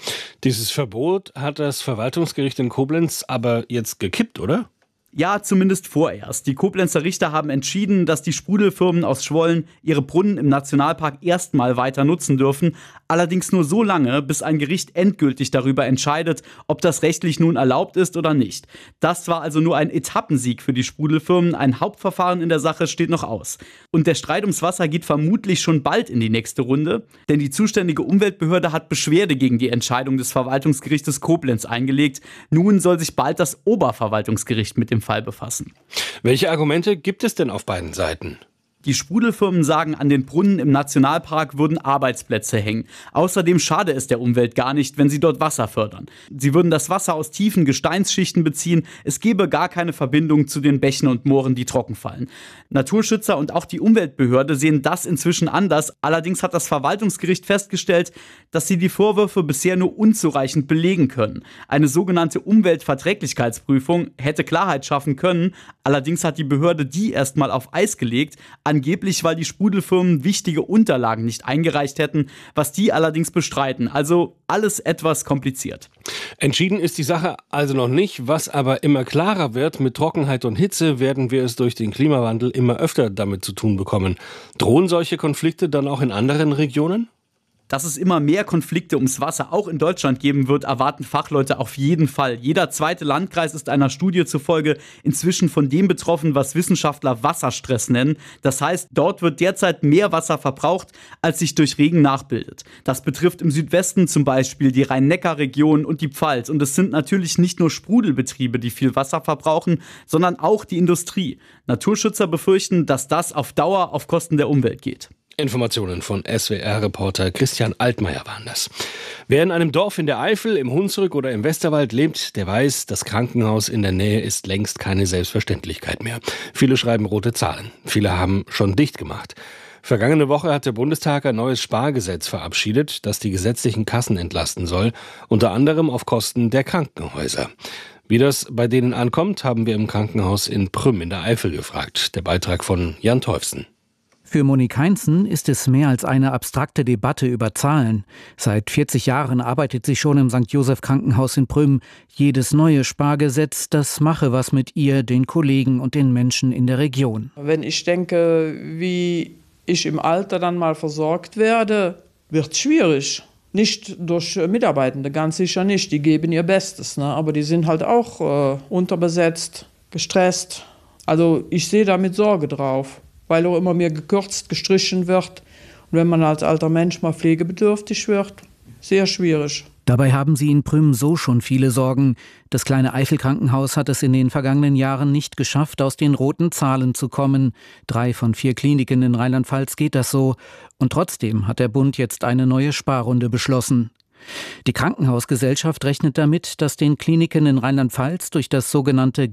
Dieses Verbot hat das Verwaltungsgericht in Koblenz aber jetzt gekippt, oder? Ja, zumindest vorerst. Die Koblenzer Richter haben entschieden, dass die Sprudelfirmen aus Schwollen ihre Brunnen im Nationalpark erstmal weiter nutzen dürfen. Allerdings nur so lange, bis ein Gericht endgültig darüber entscheidet, ob das rechtlich nun erlaubt ist oder nicht. Das war also nur ein Etappensieg für die Sprudelfirmen. Ein Hauptverfahren in der Sache steht noch aus. Und der Streit ums Wasser geht vermutlich schon bald in die nächste Runde. Denn die zuständige Umweltbehörde hat Beschwerde gegen die Entscheidung des Verwaltungsgerichtes Koblenz eingelegt. Nun soll sich bald das Oberverwaltungsgericht mit dem Fall befassen. Welche Argumente gibt es denn auf beiden Seiten? Die Sprudelfirmen sagen, an den Brunnen im Nationalpark würden Arbeitsplätze hängen. Außerdem schade es der Umwelt gar nicht, wenn sie dort Wasser fördern. Sie würden das Wasser aus tiefen Gesteinsschichten beziehen. Es gäbe gar keine Verbindung zu den Bächen und Mooren, die trocken fallen. Naturschützer und auch die Umweltbehörde sehen das inzwischen anders. Allerdings hat das Verwaltungsgericht festgestellt, dass sie die Vorwürfe bisher nur unzureichend belegen können. Eine sogenannte Umweltverträglichkeitsprüfung hätte Klarheit schaffen können. Allerdings hat die Behörde die erstmal auf Eis gelegt. Angeblich, weil die Sprudelfirmen wichtige Unterlagen nicht eingereicht hätten, was die allerdings bestreiten. Also alles etwas kompliziert. Entschieden ist die Sache also noch nicht. Was aber immer klarer wird, mit Trockenheit und Hitze werden wir es durch den Klimawandel immer öfter damit zu tun bekommen. Drohen solche Konflikte dann auch in anderen Regionen? Dass es immer mehr Konflikte ums Wasser auch in Deutschland geben wird, erwarten Fachleute auf jeden Fall. Jeder zweite Landkreis ist einer Studie zufolge inzwischen von dem betroffen, was Wissenschaftler Wasserstress nennen. Das heißt, dort wird derzeit mehr Wasser verbraucht, als sich durch Regen nachbildet. Das betrifft im Südwesten zum Beispiel die Rhein-Neckar-Region und die Pfalz. Und es sind natürlich nicht nur Sprudelbetriebe, die viel Wasser verbrauchen, sondern auch die Industrie. Naturschützer befürchten, dass das auf Dauer auf Kosten der Umwelt geht. Informationen von SWR-Reporter Christian Altmaier waren das. Wer in einem Dorf in der Eifel, im Hunsrück oder im Westerwald lebt, der weiß, das Krankenhaus in der Nähe ist längst keine Selbstverständlichkeit mehr. Viele schreiben rote Zahlen. Viele haben schon dicht gemacht. Vergangene Woche hat der Bundestag ein neues Spargesetz verabschiedet, das die gesetzlichen Kassen entlasten soll, unter anderem auf Kosten der Krankenhäuser. Wie das bei denen ankommt, haben wir im Krankenhaus in Prüm in der Eifel gefragt. Der Beitrag von Jan Teufsen. Für Monique Heinzen ist es mehr als eine abstrakte Debatte über Zahlen. Seit 40 Jahren arbeitet sie schon im St. Joseph Krankenhaus in Prüm. Jedes neue Spargesetz, das mache was mit ihr, den Kollegen und den Menschen in der Region. Wenn ich denke, wie ich im Alter dann mal versorgt werde, wird es schwierig. Nicht durch Mitarbeitende, ganz sicher nicht. Die geben ihr Bestes, ne? Aber die sind halt auch unterbesetzt, gestresst. Also ich sehe da mit Sorge drauf, weil auch immer mehr gekürzt, gestrichen wird. Und wenn man als alter Mensch mal pflegebedürftig wird, sehr schwierig. Dabei haben sie in Prüm so schon viele Sorgen. Das kleine Eifel-Krankenhaus hat es in den vergangenen Jahren nicht geschafft, aus den roten Zahlen zu kommen. 3 von 4 Kliniken in Rheinland-Pfalz geht das so. Und trotzdem hat der Bund jetzt eine neue Sparrunde beschlossen. Die Krankenhausgesellschaft rechnet damit, dass den Kliniken in Rheinland-Pfalz durch das sogenannte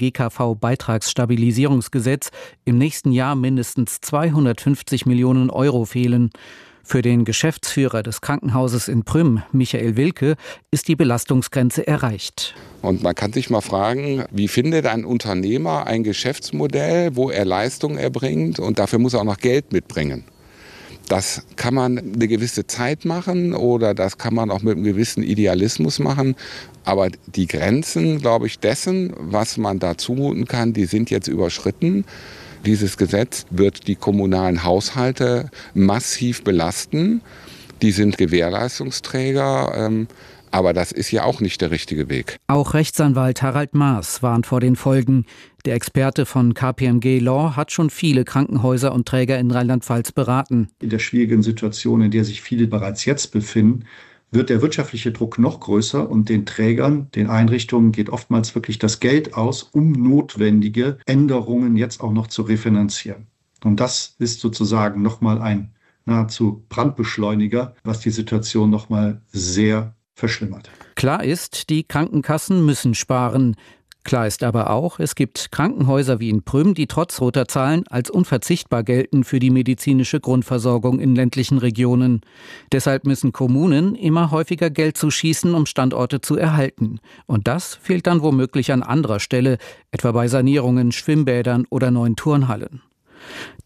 GKV-Beitragsstabilisierungsgesetz im nächsten Jahr mindestens 250 Millionen Euro fehlen. Für den Geschäftsführer des Krankenhauses in Prüm, Michael Wilke, ist die Belastungsgrenze erreicht. Und man kann sich mal fragen, wie findet ein Unternehmer ein Geschäftsmodell, wo er Leistung erbringt und dafür muss er auch noch Geld mitbringen. Das kann man eine gewisse Zeit machen oder das kann man auch mit einem gewissen Idealismus machen. Aber die Grenzen, glaube ich, dessen, was man da zumuten kann, die sind jetzt überschritten. Dieses Gesetz wird die kommunalen Haushalte massiv belasten. Die sind Gewährleistungsträger. Aber das ist ja auch nicht der richtige Weg. Auch Rechtsanwalt Harald Maas warnt vor den Folgen. Der Experte von KPMG Law hat schon viele Krankenhäuser und Träger in Rheinland-Pfalz beraten. In der schwierigen Situation, in der sich viele bereits jetzt befinden, wird der wirtschaftliche Druck noch größer und den Trägern, den Einrichtungen geht oftmals wirklich das Geld aus, um notwendige Änderungen jetzt auch noch zu refinanzieren. Und das ist sozusagen nochmal ein nahezu Brandbeschleuniger, was die Situation nochmal sehr verschlimmert. Klar ist, die Krankenkassen müssen sparen. Klar ist aber auch, es gibt Krankenhäuser wie in Prüm, die trotz roter Zahlen als unverzichtbar gelten für die medizinische Grundversorgung in ländlichen Regionen. Deshalb müssen Kommunen immer häufiger Geld zuschießen, um Standorte zu erhalten. Und das fehlt dann womöglich an anderer Stelle, etwa bei Sanierungen, Schwimmbädern oder neuen Turnhallen.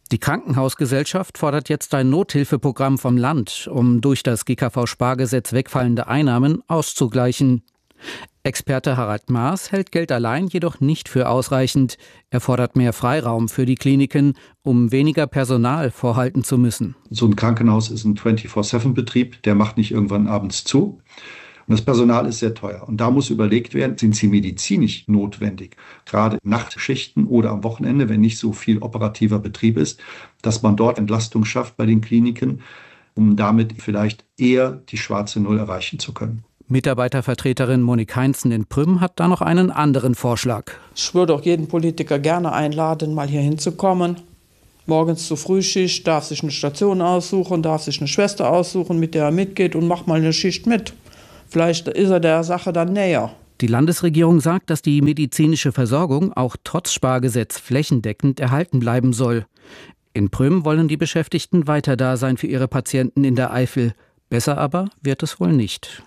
Die Krankenhausgesellschaft fordert jetzt ein Nothilfeprogramm vom Land, um durch das GKV-Spargesetz wegfallende Einnahmen auszugleichen. Experte Harald Maas hält Geld allein jedoch nicht für ausreichend. Er fordert mehr Freiraum für die Kliniken, um weniger Personal vorhalten zu müssen. So ein Krankenhaus ist ein 24/7-Betrieb, der macht nicht irgendwann abends zu. Und das Personal ist sehr teuer. Und da muss überlegt werden, sind sie medizinisch notwendig, gerade Nachtschichten oder am Wochenende, wenn nicht so viel operativer Betrieb ist, dass man dort Entlastung schafft bei den Kliniken, um damit vielleicht eher die schwarze Null erreichen zu können. Mitarbeitervertreterin Monik Heinzen in Prüm hat da noch einen anderen Vorschlag. Ich würde auch jeden Politiker gerne einladen, mal hier hinzukommen. Morgens zur Frühschicht, darf sich eine Station aussuchen, darf sich eine Schwester aussuchen, mit der er mitgeht und macht mal eine Schicht mit. Vielleicht ist er der Sache dann näher. Die Landesregierung sagt, dass die medizinische Versorgung auch trotz Spargesetz flächendeckend erhalten bleiben soll. In Prüm wollen die Beschäftigten weiter da sein für ihre Patienten in der Eifel. Besser aber wird es wohl nicht.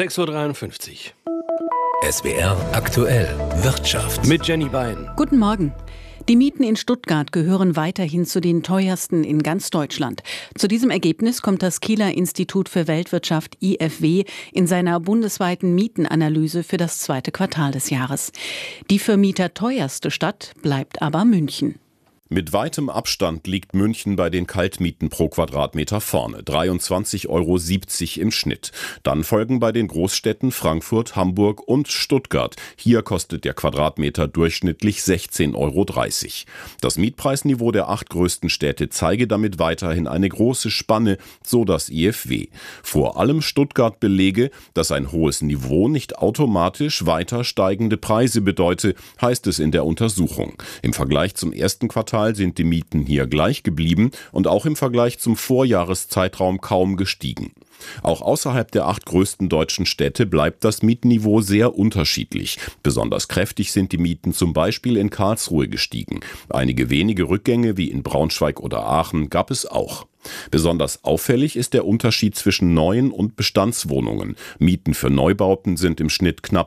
6:53 Uhr. SWR aktuell Wirtschaft. Mit Jenny Bein. Guten Morgen. Die Mieten in Stuttgart gehören weiterhin zu den teuersten in ganz Deutschland. Zu diesem Ergebnis kommt das Kieler Institut für Weltwirtschaft IFW in seiner bundesweiten Mietenanalyse für das zweite Quartal des Jahres. Die für Mieter teuerste Stadt bleibt aber München. Mit weitem Abstand liegt München bei den Kaltmieten pro Quadratmeter vorne, 23,70 € im Schnitt. Dann folgen bei den Großstädten Frankfurt, Hamburg und Stuttgart. Hier kostet der Quadratmeter durchschnittlich 16,30 €. Das Mietpreisniveau der 8 größten Städte zeige damit weiterhin eine große Spanne, so das IFW. Vor allem Stuttgart belege, dass ein hohes Niveau nicht automatisch weiter steigende Preise bedeute, heißt es in der Untersuchung. Im Vergleich zum ersten Quartal sind die Mieten hier gleich geblieben und auch im Vergleich zum Vorjahreszeitraum kaum gestiegen. Auch außerhalb der 8 größten deutschen Städte bleibt das Mietniveau sehr unterschiedlich. Besonders kräftig sind die Mieten zum Beispiel in Karlsruhe gestiegen. Einige wenige Rückgänge wie in Braunschweig oder Aachen gab es auch. Besonders auffällig ist der Unterschied zwischen neuen und Bestandswohnungen. Mieten für Neubauten sind im Schnitt knapp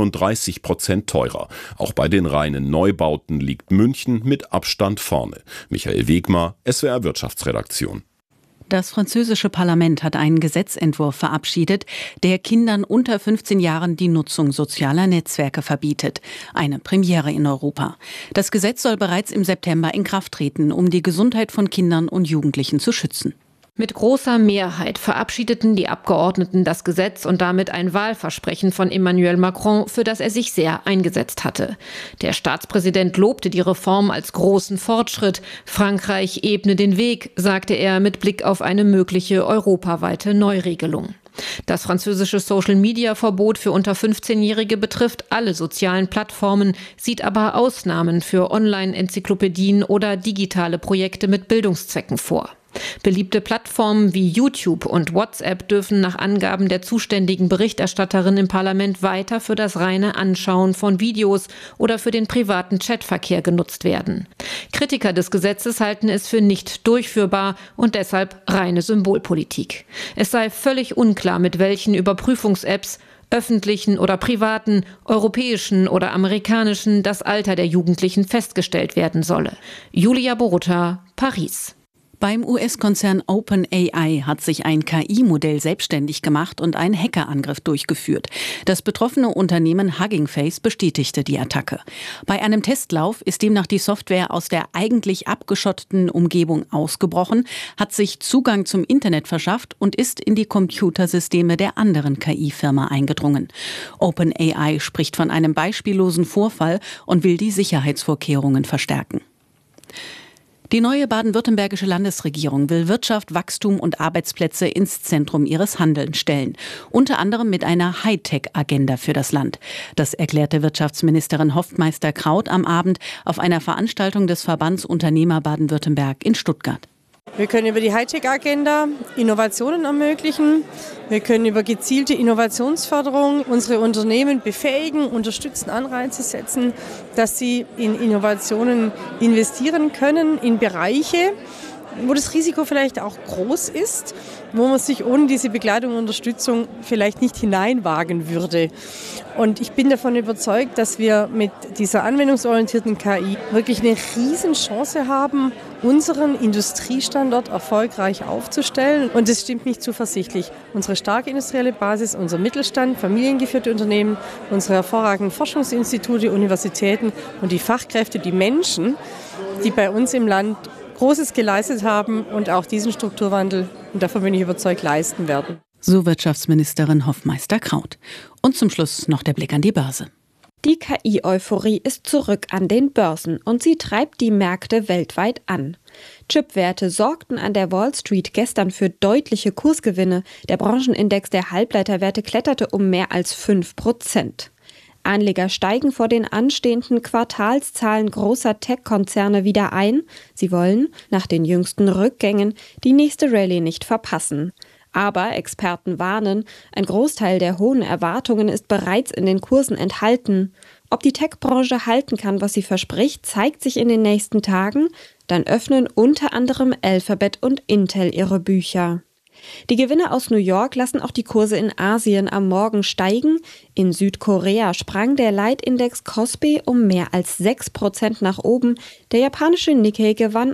37% teurer. Auch bei den reinen Neubauten liegt München mit Abstand vorne. Michael Wegmar, SWR Wirtschaftsredaktion. Das französische Parlament hat einen Gesetzentwurf verabschiedet, der Kindern unter 15 Jahren die Nutzung sozialer Netzwerke verbietet. Eine Premiere in Europa. Das Gesetz soll bereits im September in Kraft treten, um die Gesundheit von Kindern und Jugendlichen zu schützen. Mit großer Mehrheit verabschiedeten die Abgeordneten das Gesetz und damit ein Wahlversprechen von Emmanuel Macron, für das er sich sehr eingesetzt hatte. Der Staatspräsident lobte die Reform als großen Fortschritt. Frankreich ebne den Weg, sagte er mit Blick auf eine mögliche europaweite Neuregelung. Das französische Social-Media-Verbot für unter 15-Jährige betrifft alle sozialen Plattformen, sieht aber Ausnahmen für Online-Enzyklopädien oder digitale Projekte mit Bildungszwecken vor. Beliebte Plattformen wie YouTube und WhatsApp dürfen nach Angaben der zuständigen Berichterstatterin im Parlament weiter für das reine Anschauen von Videos oder für den privaten Chatverkehr genutzt werden. Kritiker des Gesetzes halten es für nicht durchführbar und deshalb reine Symbolpolitik. Es sei völlig unklar, mit welchen Überprüfungs-Apps, öffentlichen oder privaten, europäischen oder amerikanischen, das Alter der Jugendlichen festgestellt werden solle. Julia Borutta, Paris. Beim US-Konzern OpenAI hat sich ein KI-Modell selbstständig gemacht und einen Hackerangriff durchgeführt. Das betroffene Unternehmen Hugging Face bestätigte die Attacke. Bei einem Testlauf ist demnach die Software aus der eigentlich abgeschotteten Umgebung ausgebrochen, hat sich Zugang zum Internet verschafft und ist in die Computersysteme der anderen KI-Firma eingedrungen. OpenAI spricht von einem beispiellosen Vorfall und will die Sicherheitsvorkehrungen verstärken. Die neue baden-württembergische Landesregierung will Wirtschaft, Wachstum und Arbeitsplätze ins Zentrum ihres Handelns stellen. Unter anderem mit einer Hightech-Agenda für das Land. Das erklärte Wirtschaftsministerin Hofmeister-Kraut am Abend auf einer Veranstaltung des Verbands Unternehmer Baden-Württemberg in Stuttgart. Wir können über die Hightech-Agenda Innovationen ermöglichen. Wir können über gezielte Innovationsförderung unsere Unternehmen befähigen, unterstützen, Anreize setzen, dass sie in Innovationen investieren können, in Bereiche, wo das Risiko vielleicht auch groß ist, wo man sich ohne diese Begleitung und Unterstützung vielleicht nicht hineinwagen würde. Und ich bin davon überzeugt, dass wir mit dieser anwendungsorientierten KI wirklich eine Riesenchance haben, unseren Industriestandort erfolgreich aufzustellen. Und das stimmt mich zuversichtlich. Unsere starke industrielle Basis, unser Mittelstand, familiengeführte Unternehmen, unsere hervorragenden Forschungsinstitute, Universitäten und die Fachkräfte, die Menschen, die bei uns im Land Großes geleistet haben und auch diesen Strukturwandel, und davon bin ich überzeugt, leisten werden. So Wirtschaftsministerin Hoffmeister-Kraut. Und zum Schluss noch der Blick an die Börse. Die KI-Euphorie ist zurück an den Börsen und sie treibt die Märkte weltweit an. Chipwerte sorgten an der Wall Street gestern für deutliche Kursgewinne. Der Branchenindex der Halbleiterwerte kletterte um mehr als 5%. Anleger steigen vor den anstehenden Quartalszahlen großer Tech-Konzerne wieder ein. Sie wollen, nach den jüngsten Rückgängen, die nächste Rallye nicht verpassen. Aber Experten warnen, ein Großteil der hohen Erwartungen ist bereits in den Kursen enthalten. Ob die Tech-Branche halten kann, was sie verspricht, zeigt sich in den nächsten Tagen. Dann öffnen unter anderem Alphabet und Intel ihre Bücher. Die Gewinne aus New York lassen auch die Kurse in Asien am Morgen steigen. In Südkorea sprang der Leitindex Kospi um mehr als 6% nach oben. Der japanische Nikkei gewann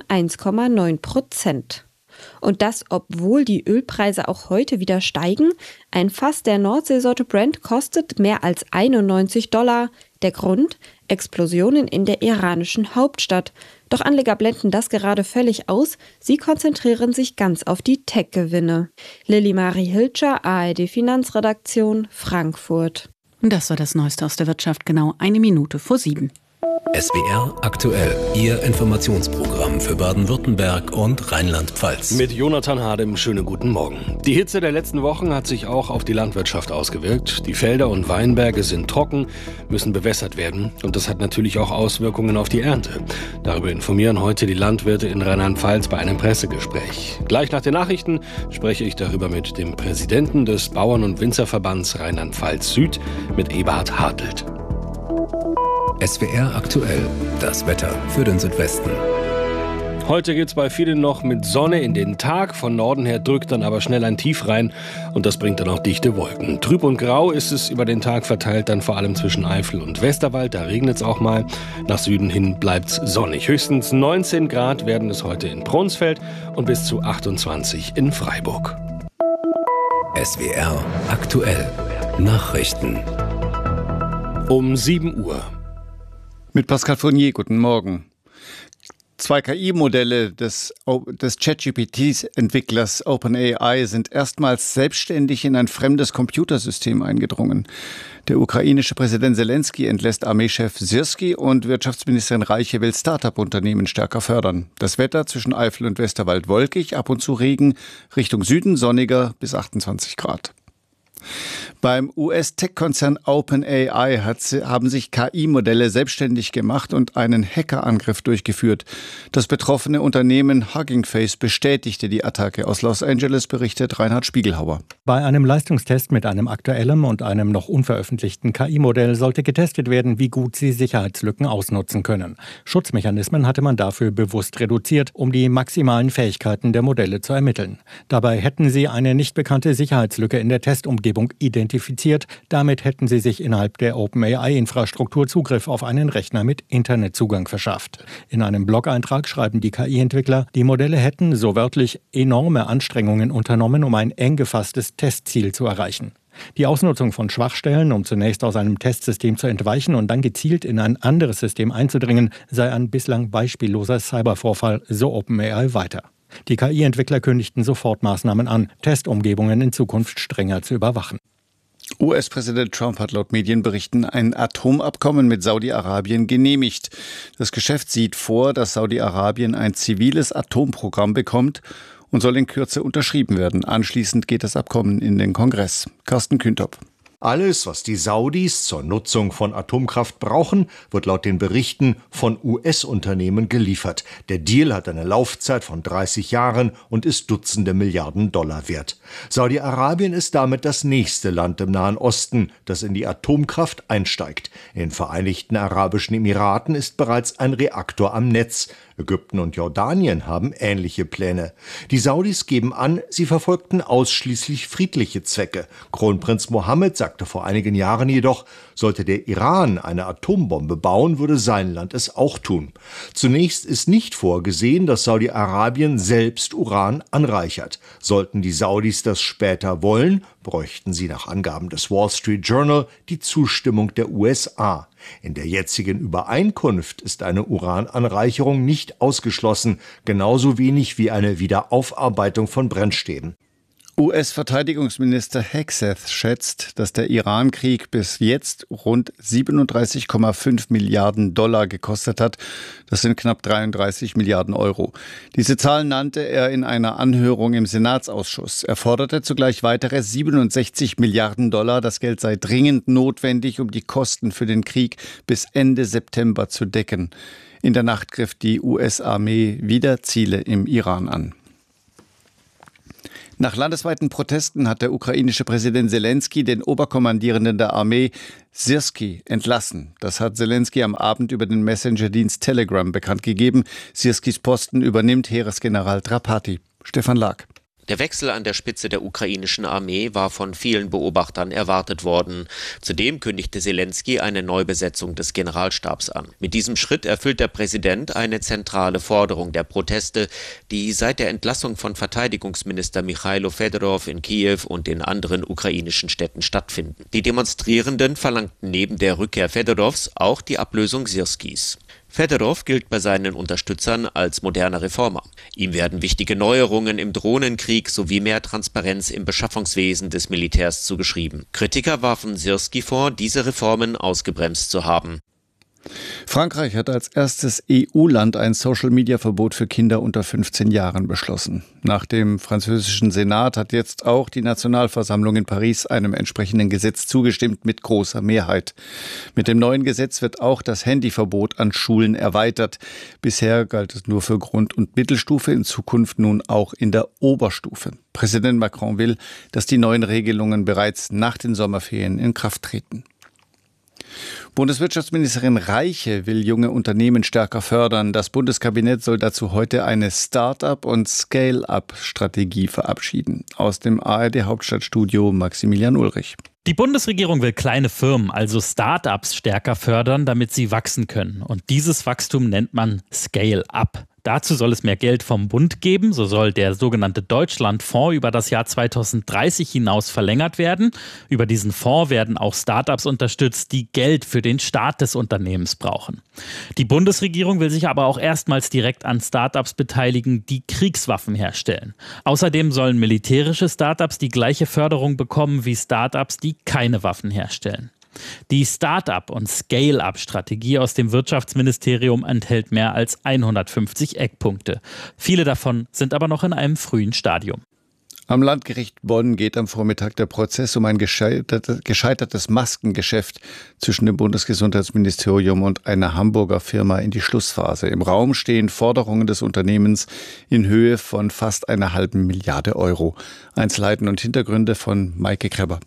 1,9%. Und das, obwohl die Ölpreise auch heute wieder steigen. Ein Fass der Nordseesorte Brent kostet mehr als $91. Der Grund? Explosionen in der iranischen Hauptstadt. Doch Anleger blenden das gerade völlig aus. Sie konzentrieren sich ganz auf die Tech-Gewinne. Lilly-Marie Hilscher, ARD Finanzredaktion, Frankfurt. Und das war das Neueste aus der Wirtschaft, genau 7:01. SWR aktuell, Ihr Informationsprogramm für Baden-Württemberg und Rheinland-Pfalz. Mit Jonathan Hadem, schönen guten Morgen. Die Hitze der letzten Wochen hat sich auch auf die Landwirtschaft ausgewirkt. Die Felder und Weinberge sind trocken, müssen bewässert werden. Und das hat natürlich auch Auswirkungen auf die Ernte. Darüber informieren heute die Landwirte in Rheinland-Pfalz bei einem Pressegespräch. Gleich nach den Nachrichten spreche ich darüber mit dem Präsidenten des Bauern- und Winzerverbands Rheinland-Pfalz Süd, mit Eberhard Hartelt. SWR aktuell, das Wetter für den Südwesten. Heute geht's bei vielen noch mit Sonne in den Tag. Von Norden her drückt dann aber schnell ein Tief rein und das bringt dann auch dichte Wolken. Trüb und grau ist es über den Tag verteilt, dann vor allem zwischen Eifel und Westerwald. Da regnet's auch mal. Nach Süden hin bleibt's sonnig. Höchstens 19 Grad werden es heute in Braunsfeld und bis zu 28 in Freiburg. SWR aktuell, Nachrichten. Um 7 Uhr. Mit Pascal Fournier, guten Morgen. 2 KI-Modelle des ChatGPT-Entwicklers OpenAI sind erstmals selbstständig in ein fremdes Computersystem eingedrungen. Der ukrainische Präsident Zelensky entlässt Armeechef Syrski und Wirtschaftsministerin Reiche will Start-up-Unternehmen stärker fördern. Das Wetter zwischen Eifel und Westerwald wolkig, ab und zu Regen, Richtung Süden sonniger bis 28 Grad. Beim US-Tech-Konzern OpenAI haben sich KI-Modelle selbstständig gemacht und einen Hackerangriff durchgeführt. Das betroffene Unternehmen Hugging Face bestätigte die Attacke. Aus Los Angeles berichtet Reinhard Spiegelhauer. Bei einem Leistungstest mit einem aktuellen und einem noch unveröffentlichten KI-Modell sollte getestet werden, wie gut sie Sicherheitslücken ausnutzen können. Schutzmechanismen hatte man dafür bewusst reduziert, um die maximalen Fähigkeiten der Modelle zu ermitteln. Dabei hätten sie eine nicht bekannte Sicherheitslücke in der Testumgebung identifiziert. Damit hätten sie sich innerhalb der OpenAI-Infrastruktur Zugriff auf einen Rechner mit Internetzugang verschafft. In einem Blog-Eintrag schreiben die KI-Entwickler, die Modelle hätten, so wörtlich, enorme Anstrengungen unternommen, um ein eng gefasstes Testziel zu erreichen. Die Ausnutzung von Schwachstellen, um zunächst aus einem Testsystem zu entweichen und dann gezielt in ein anderes System einzudringen, sei ein bislang beispielloser Cybervorfall, so OpenAI weiter. Die KI-Entwickler kündigten sofort Maßnahmen an, Testumgebungen in Zukunft strenger zu überwachen. US-Präsident Trump hat laut Medienberichten ein Atomabkommen mit Saudi-Arabien genehmigt. Das Geschäft sieht vor, dass Saudi-Arabien ein ziviles Atomprogramm bekommt und soll in Kürze unterschrieben werden. Anschließend geht das Abkommen in den Kongress. Carsten Kühntop. Alles, was die Saudis zur Nutzung von Atomkraft brauchen, wird laut den Berichten von US-Unternehmen geliefert. Der Deal hat eine Laufzeit von 30 Jahren und ist Dutzende Milliarden Dollar wert. Saudi-Arabien ist damit das nächste Land im Nahen Osten, das in die Atomkraft einsteigt. In den Vereinigten Arabischen Emiraten ist bereits ein Reaktor am Netz. Ägypten und Jordanien haben ähnliche Pläne. Die Saudis geben an, sie verfolgten ausschließlich friedliche Zwecke. Kronprinz Mohammed sagte vor einigen Jahren jedoch, sollte der Iran eine Atombombe bauen, würde sein Land es auch tun. Zunächst ist nicht vorgesehen, dass Saudi-Arabien selbst Uran anreichert. Sollten die Saudis das später wollen, bräuchten sie nach Angaben des Wall Street Journal die Zustimmung der USA. In der jetzigen Übereinkunft ist eine Urananreicherung nicht ausgeschlossen, genauso wenig wie eine Wiederaufarbeitung von Brennstäben. US-Verteidigungsminister Hegseth schätzt, dass der Iran-Krieg bis jetzt rund 37,5 Milliarden Dollar gekostet hat. Das sind knapp 33 Milliarden Euro. Diese Zahl nannte er in einer Anhörung im Senatsausschuss. Er forderte zugleich weitere 67 Milliarden Dollar. Das Geld sei dringend notwendig, um die Kosten für den Krieg bis Ende September zu decken. In der Nacht griff die US-Armee wieder Ziele im Iran an. Nach landesweiten Protesten hat der ukrainische Präsident Selenskyj den Oberkommandierenden der Armee Syrskij entlassen. Das hat Selenskyj am Abend über den Messenger-Dienst Telegram bekannt gegeben. Syrskijs Posten übernimmt Heeresgeneral Drapati. Stefan Lag. Der Wechsel an der Spitze der ukrainischen Armee war von vielen Beobachtern erwartet worden. Zudem kündigte Selenskyj eine Neubesetzung des Generalstabs an. Mit diesem Schritt erfüllt der Präsident eine zentrale Forderung der Proteste, die seit der Entlassung von Verteidigungsminister Michailo Fedorov in Kiew und in anderen ukrainischen Städten stattfinden. Die Demonstrierenden verlangten neben der Rückkehr Fedorovs auch die Ablösung Syrskijs. Fedorov gilt bei seinen Unterstützern als moderner Reformer. Ihm werden wichtige Neuerungen im Drohnenkrieg sowie mehr Transparenz im Beschaffungswesen des Militärs zugeschrieben. Kritiker warfen Syrskij vor, diese Reformen ausgebremst zu haben. Frankreich hat als erstes EU-Land ein Social-Media-Verbot für Kinder unter 15 Jahren beschlossen. Nach dem französischen Senat hat jetzt auch die Nationalversammlung in Paris einem entsprechenden Gesetz zugestimmt mit großer Mehrheit. Mit dem neuen Gesetz wird auch das Handyverbot an Schulen erweitert. Bisher galt es nur für Grund- und Mittelstufe, in Zukunft nun auch in der Oberstufe. Präsident Macron will, dass die neuen Regelungen bereits nach den Sommerferien in Kraft treten. Bundeswirtschaftsministerin Reiche will junge Unternehmen stärker fördern. Das Bundeskabinett soll dazu heute eine Start-up- und Scale-up-Strategie verabschieden. Aus dem ARD-Hauptstadtstudio Maximilian Ulrich. Die Bundesregierung will kleine Firmen, also Start-ups, stärker fördern, damit sie wachsen können. Und dieses Wachstum nennt man Scale-up. Dazu soll es mehr Geld vom Bund geben. So soll der sogenannte Deutschlandfonds über das Jahr 2030 hinaus verlängert werden. Über diesen Fonds werden auch Startups unterstützt, die Geld für den Start des Unternehmens brauchen. Die Bundesregierung will sich aber auch erstmals direkt an Startups beteiligen, die Kriegswaffen herstellen. Außerdem sollen militärische Startups die gleiche Förderung bekommen wie Startups, die keine Waffen herstellen. Die Start-up- und Scale-up-Strategie aus dem Wirtschaftsministerium enthält mehr als 150 Eckpunkte. Viele davon sind aber noch in einem frühen Stadium. Am Landgericht Bonn geht am Vormittag der Prozess um ein gescheitertes Maskengeschäft zwischen dem Bundesgesundheitsministerium und einer Hamburger Firma in die Schlussphase. Im Raum stehen Forderungen des Unternehmens in Höhe von fast 1,5 Milliarde Euro. Einzelheiten und Hintergründe von Maike Kreber.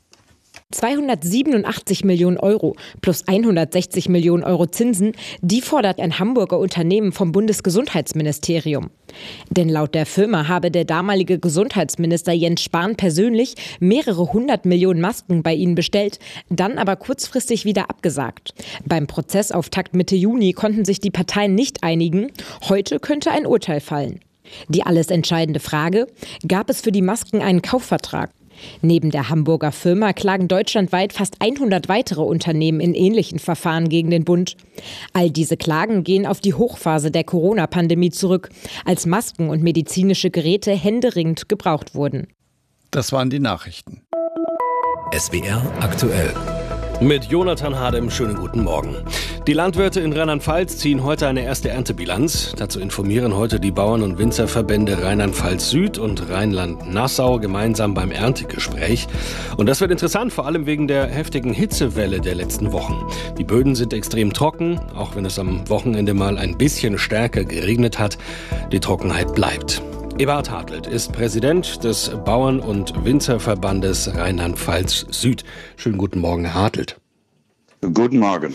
287 Millionen Euro plus 160 Millionen Euro Zinsen, die fordert ein Hamburger Unternehmen vom Bundesgesundheitsministerium. Denn laut der Firma habe der damalige Gesundheitsminister Jens Spahn persönlich mehrere 100 Millionen Masken bei ihnen bestellt, dann aber kurzfristig wieder abgesagt. Beim Prozessauftakt Mitte Juni konnten sich die Parteien nicht einigen. Heute könnte ein Urteil fallen. Die alles entscheidende Frage: Gab es für die Masken einen Kaufvertrag? Neben der Hamburger Firma klagen deutschlandweit fast 100 weitere Unternehmen in ähnlichen Verfahren gegen den Bund. All diese Klagen gehen auf die Hochphase der Corona-Pandemie zurück, als Masken und medizinische Geräte händeringend gebraucht wurden. Das waren die Nachrichten. SWR aktuell. Mit Jonathan Hadem, schönen guten Morgen. Die Landwirte in Rheinland-Pfalz ziehen heute eine erste Erntebilanz. Dazu informieren heute die Bauern- und Winzerverbände Rheinland-Pfalz Süd und Rheinland-Nassau gemeinsam beim Erntegespräch. Und das wird interessant, vor allem wegen der heftigen Hitzewelle der letzten Wochen. Die Böden sind extrem trocken, auch wenn es am Wochenende mal ein bisschen stärker geregnet hat. Die Trockenheit bleibt. Eberhard Hartelt ist Präsident des Bauern- und Winzerverbandes Rheinland-Pfalz Süd. Schönen guten Morgen, Herr Hartelt. Guten Morgen.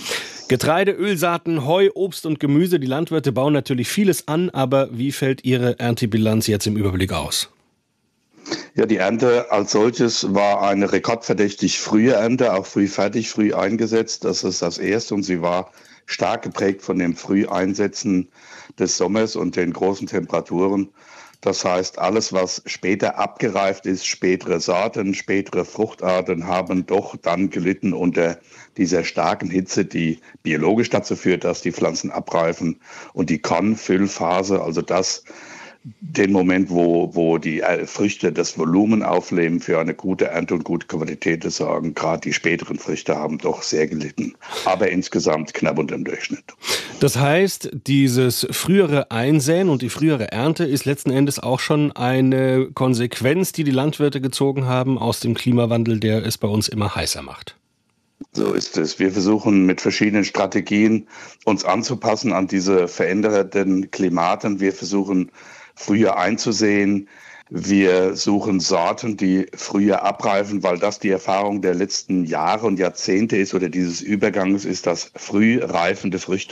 Getreide, Ölsaaten, Heu, Obst und Gemüse. Die Landwirte bauen natürlich vieles an, aber wie fällt Ihre Erntebilanz jetzt im Überblick aus? Ja, die Ernte als solches war eine rekordverdächtig frühe Ernte, auch früh fertig, früh eingesetzt. Das ist das Erste und sie war stark geprägt von dem Früheinsetzen des Sommers und den großen Temperaturen. Das heißt, alles, was später abgereift ist, spätere Sorten, spätere Fruchtarten haben doch dann gelitten unter dieser starken Hitze, die biologisch dazu führt, dass die Pflanzen abreifen und die Kornfüllphase, also das den Moment, wo die Früchte das Volumen aufnehmen für eine gute Ernte und gute Qualität sorgen. Gerade die späteren Früchte haben doch sehr gelitten, aber insgesamt knapp unter dem Durchschnitt. Das heißt, dieses frühere Einsäen und die frühere Ernte ist letzten Endes auch schon eine Konsequenz, die Landwirte gezogen haben aus dem Klimawandel, der es bei uns immer heißer macht. So ist es. Wir versuchen mit verschiedenen Strategien uns anzupassen an diese veränderten Klimaten. Wir versuchen früher einzusehen. Wir suchen Sorten, die früher abreifen, weil das die Erfahrung der letzten Jahre und Jahrzehnte ist oder dieses Übergangs ist, dass früh reifende Früchte